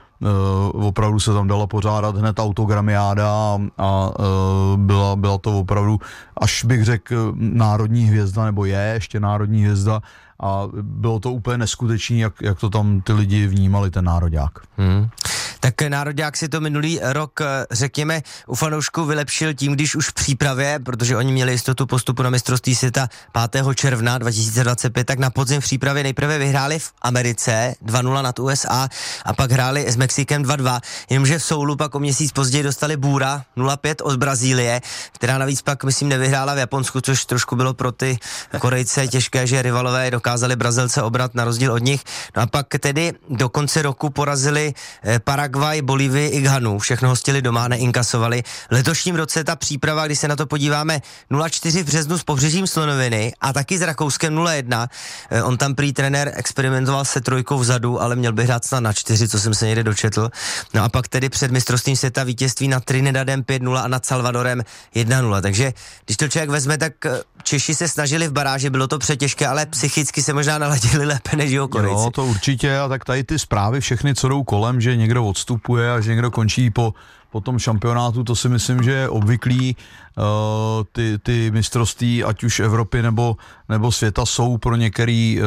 Uh, opravdu se tam dala pořádat hned autogramiáda a, a uh, byla, byla to opravdu, až bych řekl, národní hvězda, nebo je ještě národní hvězda a bylo to úplně neskutečné, jak, jak to tam ty lidi vnímali, ten nároďák. Hmm. Tak nároďák si to minulý rok, řekněme, u fanoušků vylepšil tím, když už v přípravě, protože oni měli jistotu postupu na mistrovství světa pátého června dva tisíce dvacet pět, tak na podzim v přípravě nejprve vyhráli v Americe dva nula nad U S A a pak hráli s Mexikem dva dva, jenomže v Soulu pak o měsíc později dostali bůra nula pět od Brazílie, která navíc pak, myslím, nevyhrála v Japonsku, což trošku bylo pro ty Korejce těžké, že rivalové dokázali Brazilce obrat na rozdíl od nich. No a pak tedy do konce roku porazili Paraguay, Bolívii i Ghanu, všechno hostili doma, neinkasovali. V letošním roce ta příprava, když se na to podíváme, nula čtyři v březnu s Pobřežím Slonoviny a taky s Rakouskem nula jedna. On tam prý trenér experimentoval se trojkou vzadu, ale měl by hrát snad na čtyři, co jsem se někde dočetl. No a pak tedy před mistrovstvím světa vítězství nad Trinidadem pět nula a nad Salvadorem jedna nula. Takže když to člověk vezme, tak Češi se snažili v baráži, bylo to přetěžké, ale psychicky se možná naladili lépe než jeho Korejci. Jo, to určitě, a tak tady ty zprávy všechny, co jdou kolem, že někdo odstupuje a že někdo končí po, po tom šampionátu, to si myslím, že je obvyklý. Uh, ty, ty mistrovství, ať už Evropy nebo, nebo světa, jsou pro některý uh,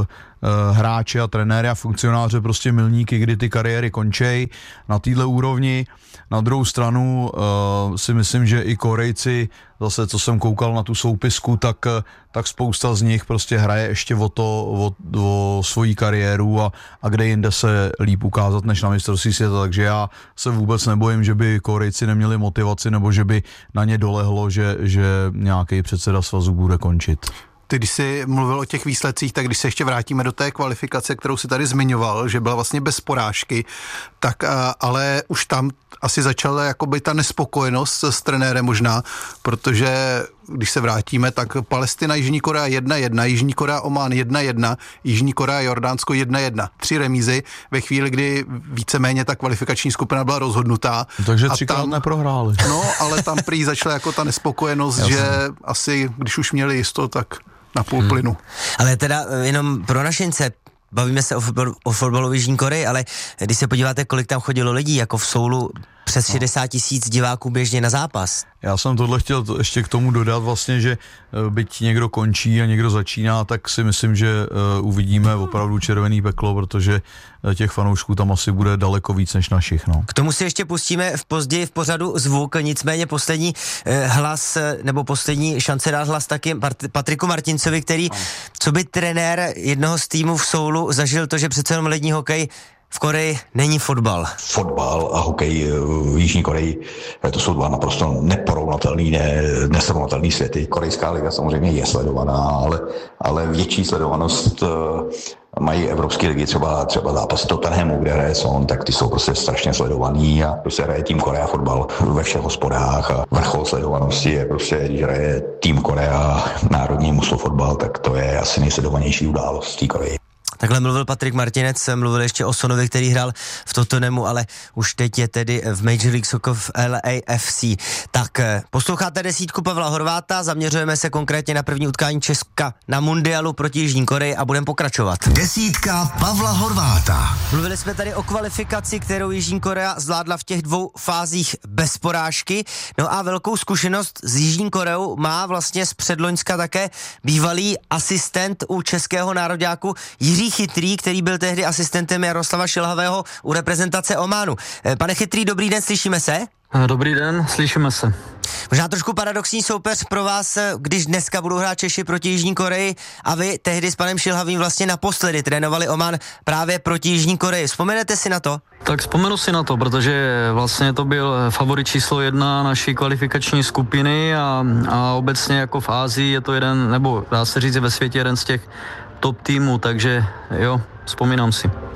uh, hráče a trenéry a funkcionáře prostě milníky, kdy ty kariéry končí na téhle úrovni. Na druhou stranu uh, si myslím, že i Korejci, zase co jsem koukal na tu soupisku, tak, tak spousta z nich prostě hraje ještě o to, o, o svoji kariéru a, a kde jinde se líp ukázat než na mistrovství světa, takže já se vůbec nebojím, že by Korejci neměli motivaci nebo že by na ně dolehlo, že, že nějaký předseda svazu bude končit. Ty, když jsi mluvil o těch výsledcích, tak když se ještě vrátíme do té kvalifikace, kterou si tady zmiňoval, že byla vlastně bez porážky, tak ale už tam asi začala jakoby ta nespokojenost s trenérem možná, protože když se vrátíme, tak Palestina, Jižní Korea jedna jedna, Jižní Korea, Omán jedna jedna, Jižní Korea, Jordánsko jedna jedna. Tři remízy ve chvíli, kdy víceméně ta kvalifikační skupina byla rozhodnutá. Takže třikrát tam neprohráli. No, ale tam prý začala jako ta nespokojenost, že asi, když už měli jisto, tak na půl hmm. plynu. Ale teda jenom pro našince, bavíme se o, fotbal, o fotbalu v Jižní Koreji, ale když se podíváte, kolik tam chodilo lidí, jako v Soulu přes šedesát tisíc diváků běžně na zápas. Já jsem tohle chtěl to ještě k tomu dodat vlastně, že byť někdo končí a někdo začíná, tak si myslím, že uh, uvidíme opravdu červený peklo, protože těch fanoušků tam asi bude daleko víc než našich. No. K tomu si ještě pustíme v později v pořadu zvuk, nicméně poslední eh, hlas, nebo poslední šance dát hlas taky Patriku Martincovi, který, co by trenér jednoho z týmů v Soulu, zažil to, že přece jenom lední hokej v Koreji není fotbal. Fotbal a hokej v Jižní Koreji, to jsou dva naprosto neporovnatelný, ne, nesrovnatelný světy. Korejská liga samozřejmě je sledovaná, ale, ale větší sledovanost mají evropské ligy, třeba, třeba zápasy Tottenhamu, kde hraje Son, tak ty jsou prostě strašně sledovaný a prostě hraje tým Korea fotbal ve všech hospodách a vrchol sledovanosti je prostě, když hraje tým Korea národní muslo fotbal, tak to je asi nejsledovanější událost v té Koreji. Takhle mluvil Patrik Martinec, mluvil ještě o Sonovi, který hrál v Tottenhamu, ale už teď je tedy v Major League Soccer v L A F C. Tak posloucháte desítku Pavla Horváta, zaměřujeme se konkrétně na první utkání Česka na mundialu proti Jižní Koreji a budeme pokračovat. Desítka Pavla Horváta. Mluvili jsme tady o kvalifikaci, kterou Jižní Korea zvládla v těch dvou fázích bez porážky. No a velkou zkušenost s Jižní Koreou má vlastně z předloňska také bývalý asistent u českého nároďáku Jiří Chytrý, který byl tehdy asistentem Jaroslava Šilhavého u reprezentace Ománu. Pane Chytrý, dobrý den, slyšíme se? Dobrý den, slyšíme se. Možná trošku paradoxní soupeř pro vás, když dneska budou hrát Češi proti Jižní Koreji a vy tehdy s panem Šilhavým vlastně naposledy trénovali Omán právě proti Jižní Koreji. Vzpomenete si na to? Tak vzpomenu si na to, protože vlastně to byl favorit číslo jedna naší kvalifikační skupiny a, a obecně jako v Ázii je to jeden, nebo dá se říct ve světě jeden z těch top týmů, takže jo, vzpomínám si.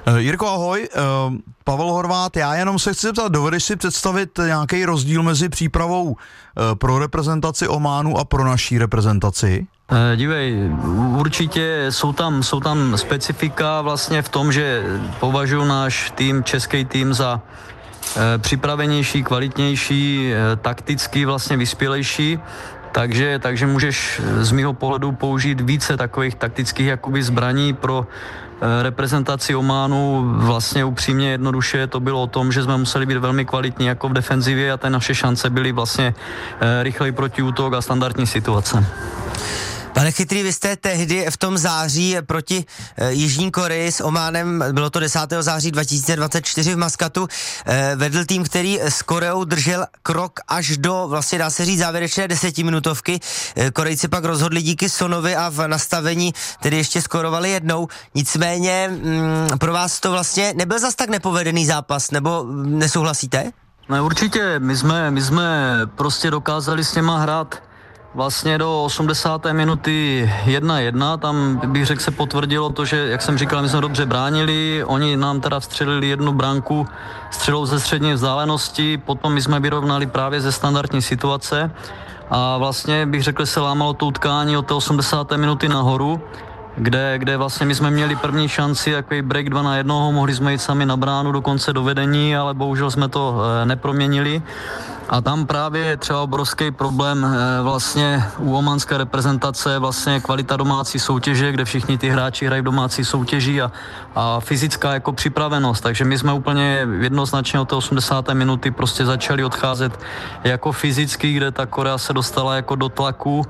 Jirko, ahoj. Pavel Horvát, já jenom se chci zeptat, dovedeš si představit nějaký rozdíl mezi přípravou pro reprezentaci Ománu a pro naší reprezentaci? Dívej, určitě jsou tam, jsou tam specifika vlastně v tom, že považuji náš tým, český tým za připravenější, kvalitnější, takticky vlastně vyspělejší. Takže, takže můžeš z mýho pohledu použít více takových taktických jakoby zbraní pro e, reprezentaci Ománu. Vlastně upřímně jednoduše to bylo o tom, že jsme museli být velmi kvalitní jako v defenzivě a ty naše šance byly vlastně e, rychlej protiútok a standardní situace. Pane Chytrý, vy jste tehdy v tom září proti e, Jižní Koreji s Ománem, bylo to desátého září dva tisíce dvacet čtyři v Maskatu, e, vedl tým, který s Koreou držel krok až do, vlastně dá se říct, závěrečné desetiminutovky. E, Korejci pak rozhodli díky Sonovi a v nastavení tedy ještě skorovali jednou. Nicméně mm, pro vás to vlastně nebyl zas tak nepovedený zápas, nebo nesouhlasíte? Ne, určitě, my jsme, my jsme prostě dokázali s něma hrát vlastně do osmdesáté minuty jedna jedna, tam bych řekl se potvrdilo to, že, jak jsem říkal, my jsme dobře bránili, oni nám teda vstřelili jednu branku střelou ze střední vzdálenosti, potom my jsme vyrovnali právě ze standardní situace a vlastně bych řekl, se lámalo to utkání od té osmdesáté minuty nahoru, kde, kde vlastně my jsme měli první šanci, jako break dva na jednoho, mohli jsme jít sami na bránu dokonce do vedení, ale bohužel jsme to e, neproměnili. A tam právě je třeba obrovský problém e, vlastně u omanské reprezentace, vlastně kvalita domácí soutěže, kde všichni ty hráči hrají v domácí soutěži a, a fyzická jako připravenost. Takže my jsme úplně jednoznačně od té osmdesáté minuty prostě začali odcházet jako fyzicky, kde ta Korea se dostala jako do tlaku.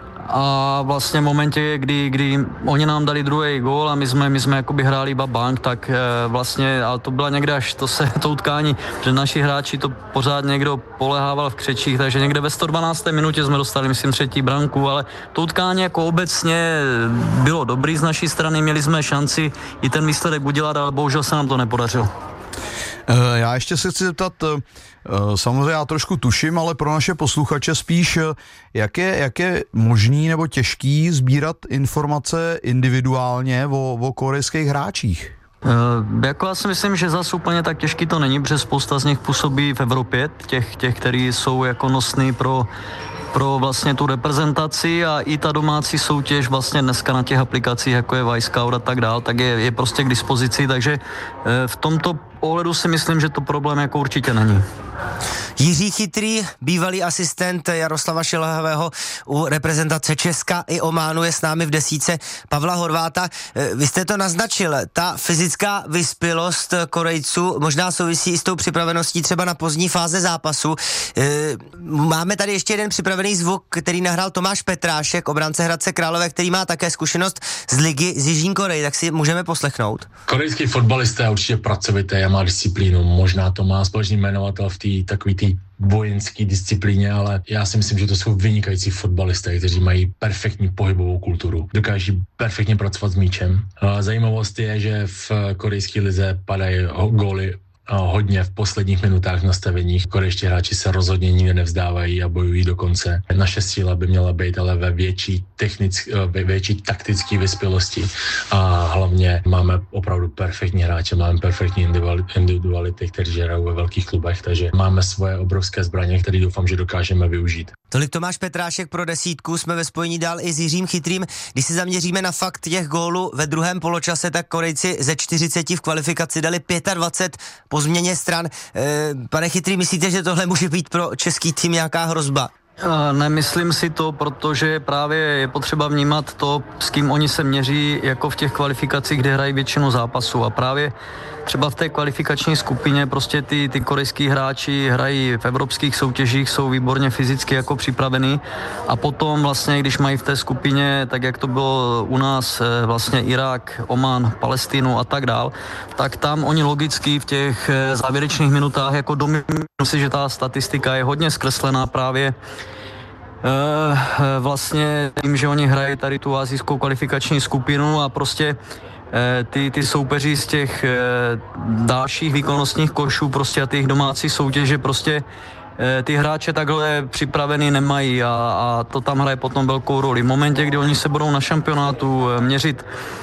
A vlastně v momentě, kdy, kdy oni nám dali druhý gól a my jsme, my jsme jakoby hráli iba bank, tak e, vlastně, ale to byla někde až to se to utkání, že naši hráči to pořád někdo polehával v křečích, takže někde ve sto dvanácté minutě jsme dostali, myslím, třetí branku, ale to utkání jako obecně bylo dobrý z naší strany, měli jsme šanci i ten výsledek udělat, ale bohužel se nám to nepodařilo. Já ještě se chci zeptat, samozřejmě já trošku tuším, ale pro naše posluchače spíš, jak je, jak je možný nebo těžký sbírat informace individuálně o, o korejských hráčích? Uh, jako já si myslím, že zase úplně tak těžký to není, protože spousta z nich působí v Evropě, těch, těch který jsou jako nosný pro pro vlastně tu reprezentaci a i ta domácí soutěž vlastně dneska na těch aplikacích, jako je Wisecout a tak dál, tak je, je prostě k dispozici, takže v tomto ohledu si myslím, že to problém jako určitě není. Jiří Chytrý, bývalý asistent Jaroslava Šilhavého u reprezentace Česka i Ománu, je s námi v desíce Pavla Horváta. Vy jste to naznačil, ta fyzická vyspělost Korejců možná souvisí i s tou připraveností třeba na pozdní fáze zápasu. Máme tady ještě jeden připravený zvuk, který nahrál Tomáš Petrášek, obránce Hradce Králové, který má také zkušenost z ligy z Jižní Koreji, tak si můžeme poslechnout. Korejský fotbalista je určitě pracovitý a má disciplínu, možná to má společný jmenovatel v té takový té vojenské disciplíně, ale já si myslím, že to jsou vynikající fotbalisté, kteří mají perfektní pohybovou kulturu, dokáží perfektně pracovat s míčem. Zajímavost je, že v korejské lize padají góly hodně v posledních minutách v nastaveních. Korejští hráči se rozhodně nikde nevzdávají a bojují do konce. Naše síla by měla být ale ve větší technické, ve větší taktické vyspělosti a hlavně máme opravdu perfektní hráče, máme perfektní individuality, kteří hrajou ve velkých klubech, takže máme svoje obrovské zbraně, které doufám, že dokážeme využít. Tolik Tomáš Petrášek pro desítku, jsme ve spojení dál i s Jiřím Chytrým. Když se zaměříme na fakt těch gólů ve druhém poločase, tak Korejci ze čtyřiceti v kvalifikaci dali dvacet pět po změně stran. E, pane Chytrý, myslíte, že tohle může být pro český tým nějaká hrozba? Nemyslím si to, protože právě je potřeba vnímat to, s kým oni se měří jako v těch kvalifikacích, kde hrají většinu zápasů a právě třeba v té kvalifikační skupině prostě ty, ty korejský hráči hrají v evropských soutěžích, jsou výborně fyzicky jako připravení a potom vlastně, když mají v té skupině, tak jak to bylo u nás, vlastně Irák, Oman, Palestínu a tak dál, tak tam oni logicky v těch závěrečných minutách jako dominují si, že ta statistika je hodně zkreslená právě vlastně tím, že oni hrají tady tu asijskou kvalifikační skupinu a prostě ty, ty soupeři z těch dalších výkonnostních košů prostě a těch domácích soutěže prostě ty hráče takhle připravený nemají a, a to tam hraje potom velkou roli. V momentě, kdy oni se budou na šampionátu měřit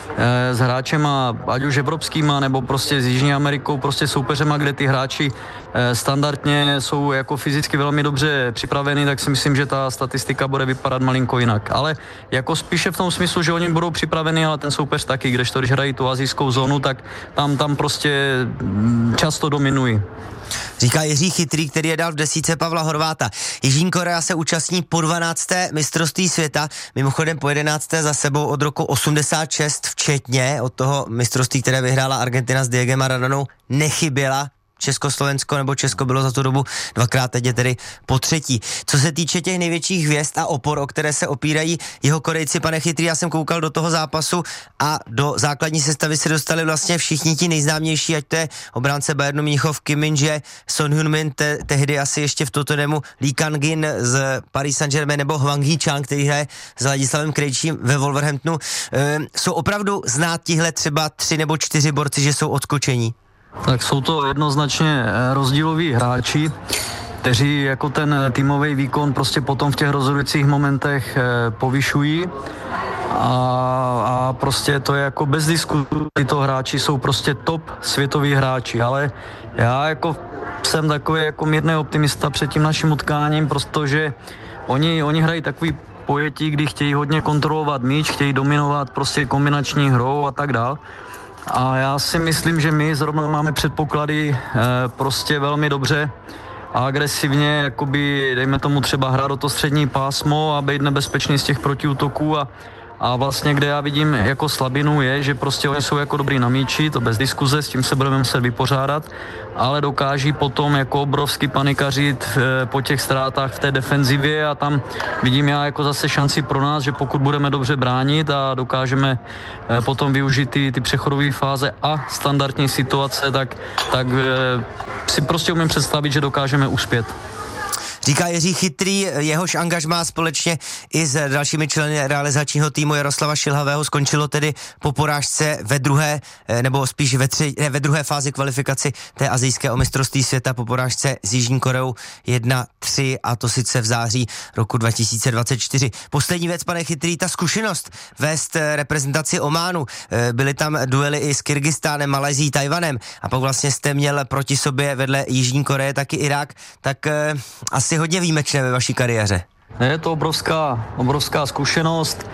s hráčema, ať už evropskýma, nebo prostě s Jižní Amerikou, prostě soupeřema, kde ty hráči standardně jsou jako fyzicky velmi dobře připraveni, tak si myslím, že ta statistika bude vypadat malinko jinak. Ale jako spíše v tom smyslu, že oni budou připraveni, ale ten soupeř taky, kdežto když hrají tu asijskou zónu, tak tam, tam prostě často dominují. Říká Jiří Chytrý, který je dal v desítce Pavla Horváta. Jižní Korea se účastní po dvanácté mistrovství světa, mimochodem po jedenácté za sebou od roku osmdesát šest včetně od toho mistrovství, které vyhrála Argentina s Diegem Maradonou, nechyběla. Československo nebo Česko bylo za tu dobu dvakrát, teď je tedy po třetí. Co se týče těch největších hvězd a opor, o které se opírají jeho Korejci, pane Chytrý, já jsem koukal do toho zápasu a do základní sestavy se dostali vlastně všichni ti nejznámější, ať to je obránce Bayernu Mnichov, Kim Min-jae, Son Heung-min, te, tehdy asi ještě v Tottenhamu, Lee Kang-in z Paris Saint-Germain nebo Hwang Hee-chang, který hraje s Ladislavem Krejčím ve Wolverhamptonu. E, jsou opravdu znát tihle třeba tři nebo čtyři borci, že jsou odskočení? Tak jsou to jednoznačně rozdíloví hráči, kteří jako ten týmový výkon prostě potom v těch rozhodujících momentech povyšují a, a prostě to je jako bez diskuse, tyto hráči jsou prostě top světoví hráči, ale já jako jsem takový jako mírný optimista před tím naším utkáním, protože oni, oni hrají takový pojetí, kdy chtějí hodně kontrolovat míč, chtějí dominovat prostě kombinační hrou a tak dál. A já si myslím, že my zrovna máme předpoklady e, prostě velmi dobře a agresivně, jakoby, dejme tomu třeba hrát do to střední pásmo a být nebezpečný z těch protiútoků a, a vlastně kde já vidím jako slabinu je, že prostě oni jsou jako dobrý na míči, to bez diskuze, s tím se budeme muset vypořádat, ale dokáží potom jako obrovsky panikařit e, po těch ztrátách v té defenzivě a tam vidím já jako zase šanci pro nás, že pokud budeme dobře bránit a dokážeme e, potom využít ty, ty přechodové fáze a standardní situace, tak, tak e, si prostě umím představit, že dokážeme uspět. Říká Jiří Chytrý, jehož angažmá společně i s dalšími členy realizačního týmu Jaroslava Šilhavého skončilo tedy po porážce ve druhé, nebo spíš ve, tři, ne, ve druhé fázi kvalifikaci té asijské mistrovství světa po porážce s Jižní Koreou jedna tři, a to sice v září roku dva tisíce dvacet čtyři. Poslední věc, pane Chytrý, ta zkušenost vést reprezentaci Ománu. Byly tam duely i s Kyrgyzstánem, Malajzií, Tajvanem a pak vlastně jste měl proti sobě vedle Jižní Koreje taky Irák, tak eh, asi hodně výjimečné ve vaší kariéře. Je to obrovská, obrovská zkušenost.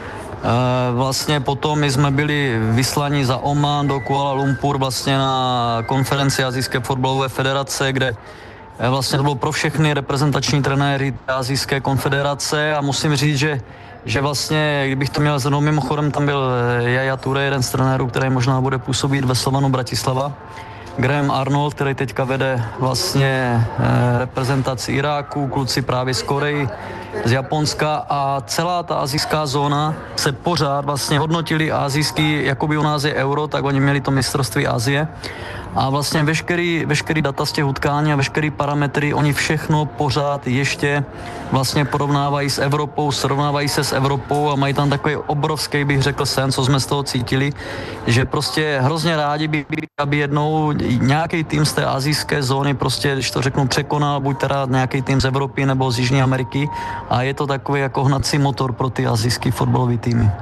E, vlastně potom my jsme byli vyslaní za Oman do Kuala Lumpur vlastně na konferenci Asijské fotbalové federace, kde vlastně to bylo pro všechny reprezentační trenéry Asijské konfederace a musím říct, že že vlastně, kdybych to měl zhrnout, mimochodem tam byl Yaya Toure, jeden z trenérů, který možná bude působit ve Slovanu Bratislava, Graham Arnold, který teďka vede vlastně eh, reprezentaci Iráku, kluci právě z Koreji, z Japonska a celá ta asijská zóna se pořád vlastně hodnotili asijský, jakoby u nás je euro, tak oni měli to mistrovství Asie a vlastně veškerý, veškerý data z těch utkání a veškerý parametry, oni všechno pořád ještě vlastně porovnávají s Evropou, srovnávají se s Evropou a mají tam takový obrovský, bych řekl, sen, co jsme z toho cítili, že prostě hrozně rádi by, aby jednou nějaký tým z té asijské zóny prostě, když to řeknu, překonal, buď teda nějaký tým z Evropy nebo z Jižní Ameriky a je to takový jako hnací motor pro ty asijský fotbalový týmy.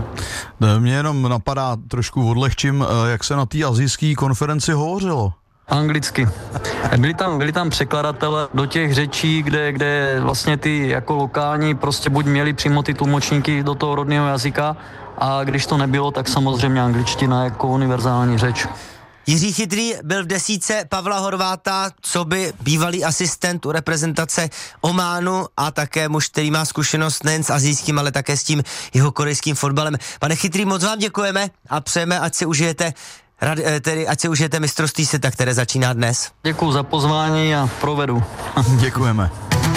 Mě jenom napadá, trošku odlehčím, jak se na té asijské konferenci hovořilo. Anglicky. Byli tam, byli tam překladatelé do těch řečí, kde, kde vlastně ty jako lokální prostě buď měli přímo ty tlumočníky do toho rodného jazyka a když to nebylo, tak samozřejmě angličtina jako univerzální řeč. Jiří Chytrý byl v desítce Pavla Horváta, co by bývalý asistent u reprezentace Ománu a také muž, který má zkušenost nejen s asijským, ale také s tím jeho korejským fotbalem. Pane Chytrý, moc vám děkujeme a přejeme, ať si užijete tedy ať si užijete mistrovství světa, které začíná dnes. Děkuju za pozvání a provedu. Děkujeme.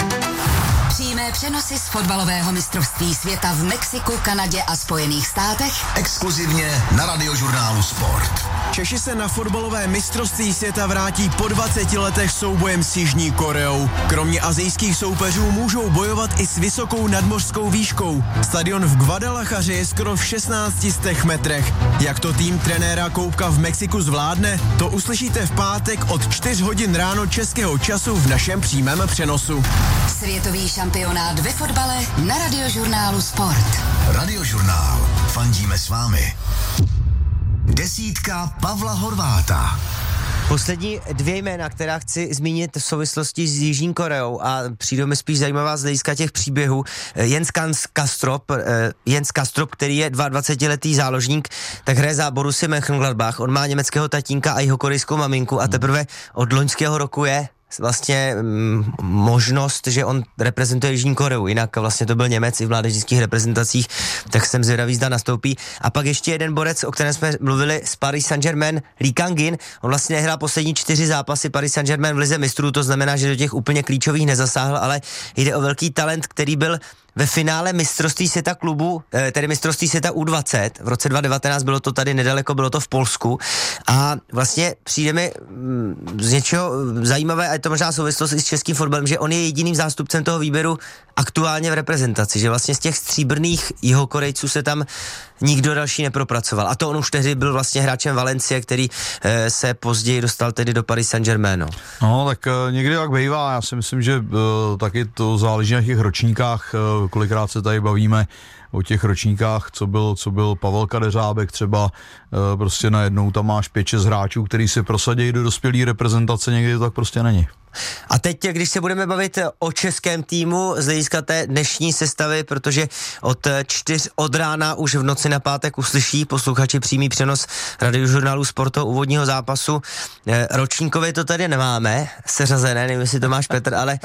Přímé přenosy z fotbalového mistrovství světa v Mexiku, Kanadě a Spojených státech Exkluzivně na Radiožurnálu Sport. Češi se na fotbalové mistrovství světa vrátí po dvaceti letech soubojem s Jižní Koreou. Kromě asijských soupeřů můžou bojovat i s vysokou nadmořskou výškou. Stadion v Guadalajaře je skoro v šestnácti stech metrech. Jak to tým trenéra Koubka v Mexiku zvládne, to uslyšíte v pátek od čtyř hodin ráno českého času v našem přímém přenosu. Světový šampionát ve fotbale na Radiožurnálu Sport. Radiožurnál. Fandíme s vámi. Desítka Pavla Horváta. Poslední dvě jména, která chci zmínit v souvislosti s Jižní Koreou a přijdou mi spíš zajímavá z hlediska těch příběhů. Jens Kastrop, Jens Kastrop, který je dvacetiletý záložník, tak hraje za Borussia Mönchengladbach. On má německého tatínka a jihokorejskou maminku a teprve od loňského roku je vlastně m, možnost, že on reprezentuje Jižní Koreu, jinak vlastně to byl Němec i v mládežnických reprezentacích, tak jsem zvědavý, zda nastoupí. A pak ještě jeden borec, o kterém jsme mluvili, z Paris Saint-Germain, Lee Kang-in, on vlastně nehrál poslední čtyři zápasy Paris Saint-Germain v lize mistrů, to znamená, že do těch úplně klíčových nezasáhl, ale jde o velký talent, který byl ve finále mistrovství světa klubu, tedy mistrovství světa U dvacet, v roce dva tisíce devatenáct, bylo to tady nedaleko, bylo to v Polsku a vlastně přijde mi z něčeho zajímavé, a je to možná souvislost i s českým fotbalem, že on je jediným zástupcem toho výběru aktuálně v reprezentaci, že vlastně z těch stříbrných jihokorejců se tam nikdo další nepropracoval. A to on už tehdy byl vlastně hráčem Valencie, který e, se později dostal tedy do Paris Saint-Germain. No, no tak e, někdy tak bývá, já si myslím, že e, taky to záleží na těch ročníkách, e, kolikrát se tady bavíme o těch ročníkách, co byl, co byl Pavel Kadeřábek třeba, e, prostě najednou tam máš pět šest hráčů, který se prosadí do dospělé reprezentace, někdy to tak prostě není. A teď, když se budeme bavit o českém týmu z hlediska té dnešní sestavy, protože od čtyř od rána už v noci na pátek uslyší posluchači přímý přenos Radiožurnálu Sportu úvodního zápasu. Ročníkově to tady nemáme seřazené, nevím, jestli to máš, Petr, ale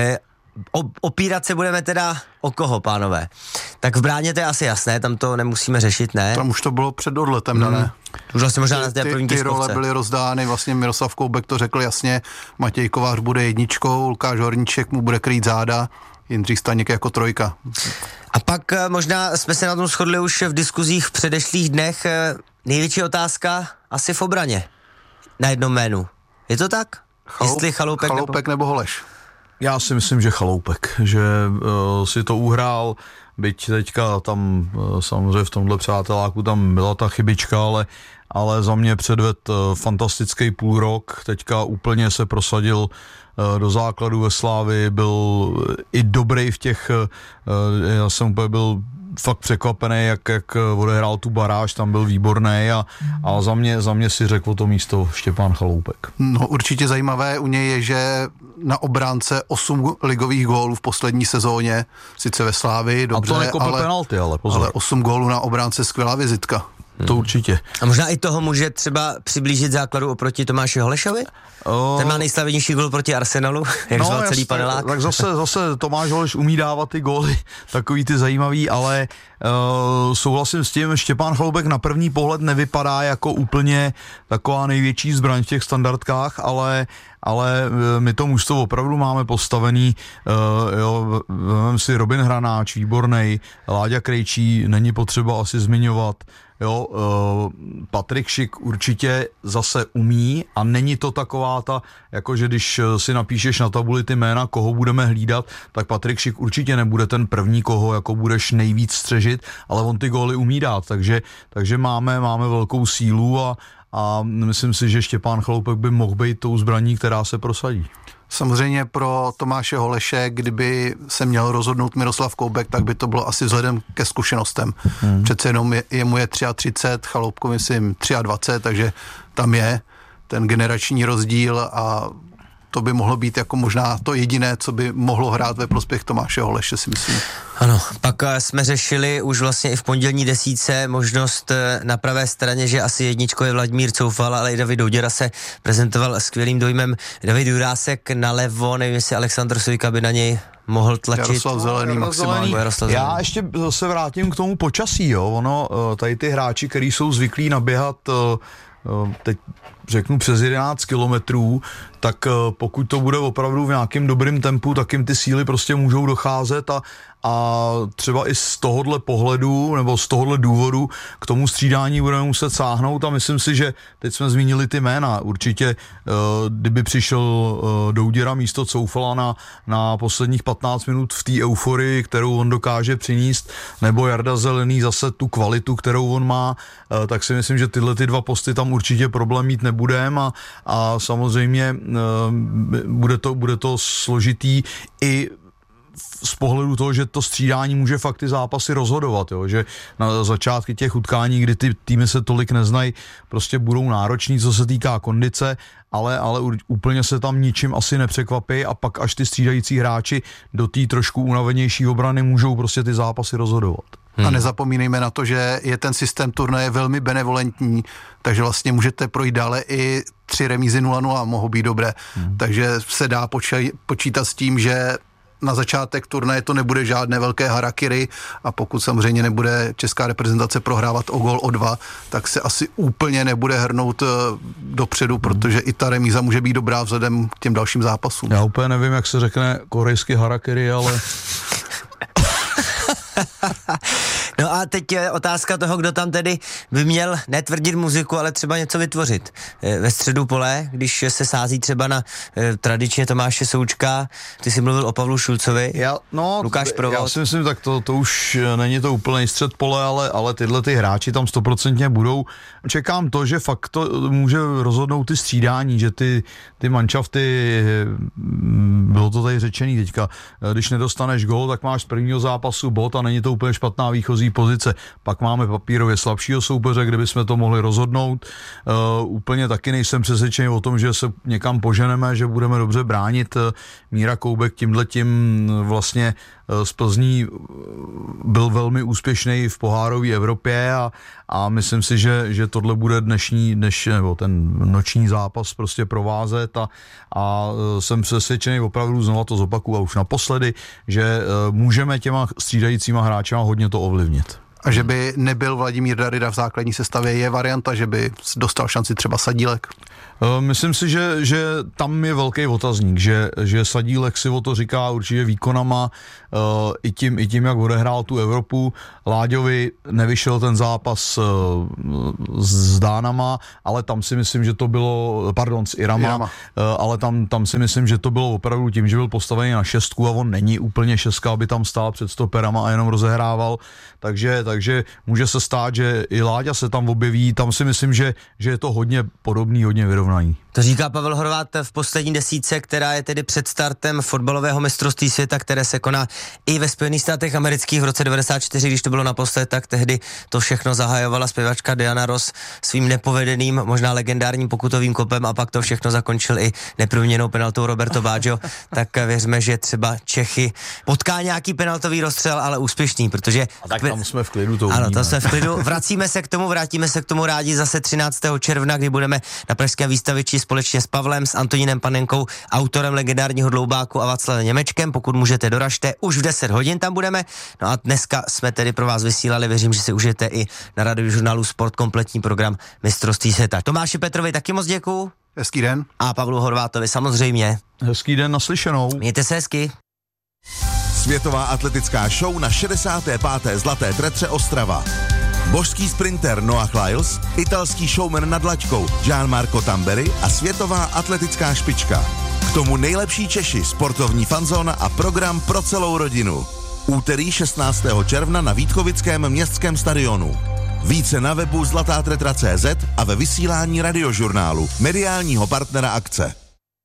opírat se budeme teda o koho, pánové? Tak v bráně to je asi jasné, tam to nemusíme řešit, ne? Tam už to bylo před odletem, hmm. ne? Už vlastně možná na té ty, první ty tiskovce. role byly rozdány, vlastně Miroslav Koubek to řekl jasně, Matěj Kovář bude jedničkou, Lukáš Horníček mu bude krýt záda, Jindřich Staněk jako trojka. A pak možná jsme se na tom shodli už v diskuzích v předešlých dnech, největší otázka asi v obraně na jednom jménu. Je to tak? Chaloup, Jestli Chaloupek, Chaloupek nebo... nebo Holeš? Já si myslím, že Chaloupek, že uh, si to uhrál, byť teďka tam uh, samozřejmě v tomhle přáteláku tam byla ta chybička, ale, ale za mě předved uh, fantastický půl rok, teďka úplně se prosadil uh, do základu ve Slávii, byl uh, i dobrý v těch, uh, já jsem úplně byl fakt překvapený, jak, jak odehrál tu baráž, tam byl výborný a, a za mě, za mě si řekl to místo Štěpán Chaloupek. No určitě zajímavé u něj je, že na obránce osm ligových gólů v poslední sezóně, sice ve Slávii, dobře, a to nekope ale, penalty, ale pozor. ale osm gólů na obránce, skvělá vizitka. Hmm. To určitě. A možná i toho může třeba přiblížit základu oproti Tomáši Holešovi? O... Ten má nejslavnější gól proti Arsenalu, jak no, zval celý jasný, panelák. Tak zase, zase Tomáš Holeš umí dávat ty góly, takový ty zajímavý, ale uh, souhlasím s tím, Štěpán Chaloupek na první pohled nevypadá jako úplně taková největší zbraň v těch standardkách, ale ale my to mužstvo opravdu máme postavený, uh, jo, vem si Robin Hranáč, výbornej, Láďa Krejčí, není potřeba asi zmiňovat, jo, uh, Patrik Šik určitě zase umí a není to taková ta, jakože když si napíšeš na tabuli ty jména, koho budeme hlídat, tak Patrik Šik určitě nebude ten první, koho jako budeš nejvíc střežit, ale on ty góly umí dát, takže, takže máme, máme velkou sílu a a myslím si, že Štěpán Chaloupek by mohl být tou zbraní, která se prosadí. Samozřejmě pro Tomáše Holeše, kdyby se měl rozhodnout Miroslav Koubek, tak by to bylo asi vzhledem ke zkušenostem. Hmm. Přece jenom je, jemu je třicet tři, Chaloupku myslím dvacet tři, takže tam je ten generační rozdíl a to by mohlo být jako možná to jediné, co by mohlo hrát ve prospěch Tomáše Holeše, si myslím. Ano, pak jsme řešili už vlastně i v pondělní desítce možnost na pravé straně, že asi jedničko je Vladimír Coufal, ale i David Douděra se prezentoval skvělým dojmem. David Jurásek nalevo, nevím, jestli Aleksandr Sojka by na něj mohl tlačit. Jaroslav Zelený maximálně. Já ještě se vrátím k tomu počasí, jo. Ono, tady ty hráči, kteří jsou zvyklí naběhat teď řeknu přes jedenáct kilometrů, tak pokud to bude opravdu v nějakém dobrém tempu, tak jim ty síly prostě můžou docházet a, a třeba i z tohohle pohledu nebo z tohohle důvodu k tomu střídání budeme muset sáhnout a myslím si, že teď jsme zmínili ty jména. Určitě, kdyby přišel Douděra místo Coufala na, na posledních patnáct minut v té euforii, kterou on dokáže přinést, nebo Jarda Zelený zase tu kvalitu, kterou on má, tak si myslím, že tyhle ty dva posty tam určitě problém mít nebudeme a, a samozřejmě bude to, bude to složitý i z pohledu toho, že to střídání může fakt ty zápasy rozhodovat, jo? Že na začátky těch utkání, kdy ty týmy se tolik neznají, prostě budou nároční, co se týká kondice, ale, ale úplně se tam ničím asi nepřekvapí a pak až ty střídající hráči do té trošku unavenější obrany můžou prostě ty zápasy rozhodovat. Hmm. A nezapomínejme na to, že je ten systém turnaje velmi benevolentní, takže vlastně můžete projít dále i tři remízy nula nula mohou být dobré. Hmm. Takže se dá počí, počítat s tím, že na začátek turnaje to nebude žádné velké harakiri a pokud samozřejmě nebude česká reprezentace prohrávat o gól o dva, tak se asi úplně nebude hrnout dopředu, protože i ta remíza může být dobrá vzhledem k těm dalším zápasům. Já úplně nevím, jak se řekne korejský harakiri, ale... No a teď je otázka toho, kdo tam tedy by měl netvrdit muziku, ale třeba něco vytvořit. Ve středu pole, když se sází třeba na eh, tradičně Tomáše Součka, ty jsi mluvil o Pavlu Šulcovi, já, no, Lukáš Provod. Já si myslím, tak to, to už není to úplný střed pole, ale, ale tyhle ty hráči tam stoprocentně budou. Čekám to, že fakt to může rozhodnout ty střídání, že ty, ty manšafty, bylo to tady řečený teďka, když nedostaneš gól, tak máš z prvního zápasu bod a není to úplně špatná výchozí pozice. Pak máme papírově slabšího soupeře, kde bychom to mohli rozhodnout. Uh, úplně taky nejsem přesvědčený o tom, že se někam poženeme, že budeme dobře bránit. Míra Koubek tímhletím vlastně z Plzní byl velmi úspěšný v pohárové Evropě a, a myslím si, že, že tohle bude dnešní, dneš, nebo ten noční zápas prostě provázet a, a jsem přesvědčený opravdu, znova to zopakuju a už naposledy, že můžeme těma střídajícíma hráčema hodně to ovlivnit. A že by nebyl Vladimír Darida v základní sestavě, je varianta, že by dostal šanci třeba Sadílek? Myslím si, že, že tam je velký otazník, že, že Sadílek si o to říká určitě výkonama, uh, i, tím, i tím, jak odehrál tu Evropu. Láďovi nevyšel ten zápas uh, s Dánama, ale tam si myslím, že to bylo, pardon, s Irama, Irama. Uh, ale tam, tam si myslím, že to bylo opravdu tím, že byl postavený na šestku a on není úplně šestka, aby tam stál před stoperama a jenom rozehrával, takže, takže může se stát, že i Láďa se tam objeví, tam si myslím, že, že je to hodně podobný, hodně vyrovnaný. To říká Pavel Horváth v poslední desítce, která je tedy před startem fotbalového mistrovství světa, které se koná i ve Spojených státech amerických v roce devadesát čtyři, když to bylo naposled, tak tehdy to všechno zahajovala zpěvačka Diana Ross svým nepovedeným, možná legendárním pokutovým kopem a pak to všechno zakončil i neproměněnou penaltou Roberto Baggio. Tak věřme, že třeba Čechy potká nějaký penaltový rozstřel, ale úspěšný, protože... A tak tam jsme v klidu, to Ano, tam jsme v klidu. Vracíme se k tomu, vrátíme se k tomu rádi zase třináctého června, kdy budeme na pražské výstaviči společně s Pavlem, s Antonínem Panenkou, autorem legendárního Dloubáku a Václavem Němečkem. Pokud můžete, doražte, už v deset hodin tam budeme. No a dneska jsme tedy pro vás vysílali, věřím, že si užijete i na Radiožurnálu Sport kompletní program mistrovství světa. Tomáši Petrovi taky moc děkuju. Hezký den. A Pavlu Horvátovi samozřejmě. Hezký den, naslyšenou. Mějte se hezky. Světová atletická show na šedesáté páté Zlaté tretře Ostrava. Božský sprinter Noah Lyles, italský showman nad laťkou Gianmarco Tamberi a světová atletická špička. K tomu nejlepší Češi, sportovní fanzóna a program pro celou rodinu. Úterý šestnáctého června na Vítkovickém městském stadionu. Více na webu zlatá tretra tečka cé zet a ve vysílání Radiožurnálu, mediálního partnera akce.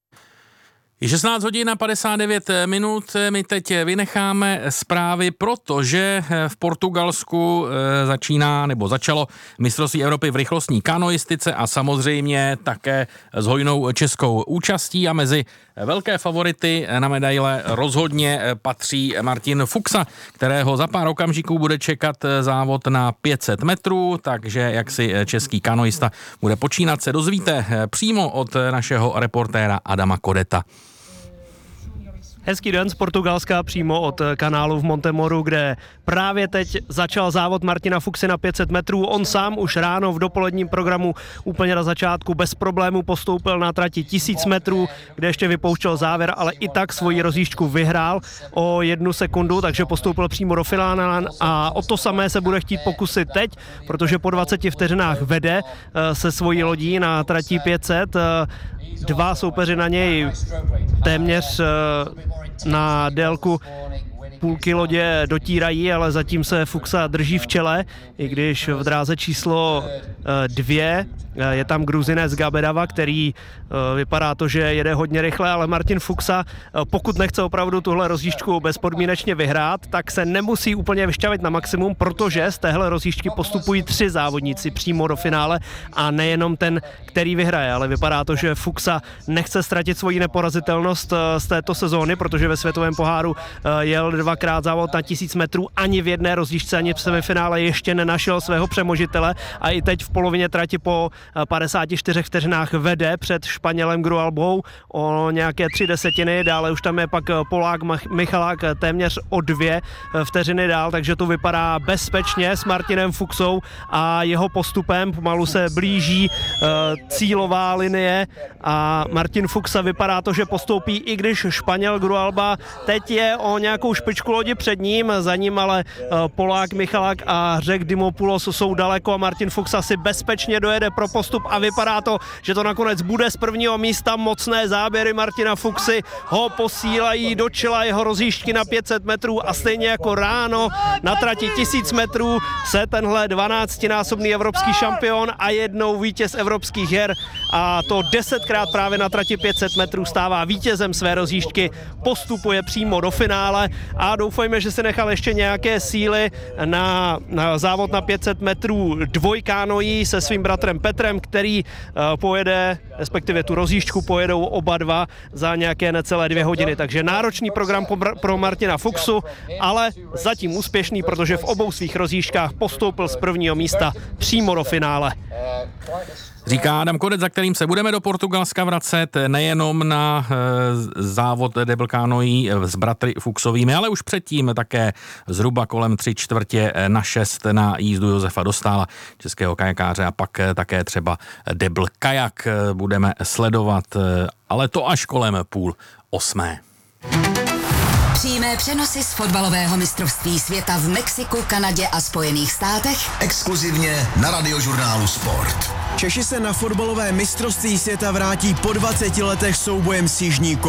Je šestnáct hodin a padesát devět minut, my teď vynecháme zprávy, protože v Portugalsku začíná nebo začalo mistrovství Evropy v rychlostní kanoistice a samozřejmě také s hojnou českou účastí a mezi velké favority na medaile rozhodně patří Martin Fuxa, kterého za pár okamžiků bude čekat závod na pět set metrů, takže jak si český kanoista bude počínat, se dozvíte přímo od našeho reportéra Adama Kodeta. Hezký den z Portugalska, přímo od kanálu v Montemoru, kde právě teď začal závod Martina Fuxy na pět set metrů. On sám už ráno v dopoledním programu úplně na začátku bez problémů postoupil na trati tisíc metrů, kde ještě vypouštěl závěr, ale i tak svoji rozjížďku vyhrál o jednu sekundu, takže postoupil přímo do finále a o to samé se bude chtít pokusit teď, protože po dvaceti vteřinách vede se svojí lodí na trati pět set. Dva soupeři na něj téměř na délku půlky lodě dotírají, ale zatím se Fuxa drží v čele, i když v dráze číslo dvě je tam Gruzinec Gabedava, který vypadá to, že jede hodně rychle, ale Martin Fuxa, pokud nechce opravdu tuhle rozjížďku bezpodmínečně vyhrát, tak se nemusí úplně vyšťavit na maximum, protože z téhle rozjížďky postupují tři závodníci přímo do finále a nejenom ten, který vyhraje, ale vypadá to, že Fuxa nechce ztratit svoji neporazitelnost z této sezóny, protože ve světovém poháru jel dvakrát závod na tisíc metrů, ani v jedné rozjížďce, ani v semifinále ještě nenašel svého přemožitele a i teď v polovině trati po padesáti čtyřech vteřinách vede před Španělem Grualbou o nějaké tři desetiny, dále už tam je pak Polák Michalák téměř o dvě vteřiny dál, takže to vypadá bezpečně s Martinem Fuxou a jeho postupem. Pomalu se blíží uh, cílová linie a Martin Fuxa vypadá to, že postoupí, i když Španěl Grualba teď je o nějakou špičku lodi před ním, za ním ale uh, Polák Michalák a Řek Dimopoulos jsou daleko a Martin Fuxa si bezpečně dojede pro postup a vypadá to, že to nakonec bude z prvního místa. Mocné záběry Martina Fuxy ho posílají do čela jeho rozjížďky na pět set metrů a stejně jako ráno na trati tisíc metrů se tenhle dvanáctinásobný evropský šampion a jednou vítěz evropských her a to desetkrát právě na trati pět set metrů stává vítězem své rozjížďky, postupuje přímo do finále a doufejme, že si nechal ještě nějaké síly na, na závod na pět set metrů dvojkánojí se svým bratrem Petrem, který uh, pojede, respektive tu rozjížďku pojedou oba dva za nějaké necelé dvě hodiny. Takže náročný program pro Martina Fuxu, ale zatím úspěšný, protože v obou svých rozjížďkách postoupil z prvního místa přímo do finále. Říká Adam Kodec, za kterým se budeme do Portugalska vracet nejenom na e, závod double canoe s bratry Fuxovými, ale už předtím také zhruba kolem tři čtvrtě na šest na jízdu Josefa Dostála, českého kajakáře, a pak také třeba double kajak budeme sledovat, ale to až kolem půl osmé. Přímé přenosy z fotbalového mistrovství světa v Mexiku, Kanadě a Spojených státech. Exkluzivně na Radiožurnálu Sport. Češi se na fotbalové mistrovství světa vrátí po dvaceti letech soubojem s Jižní Koreou.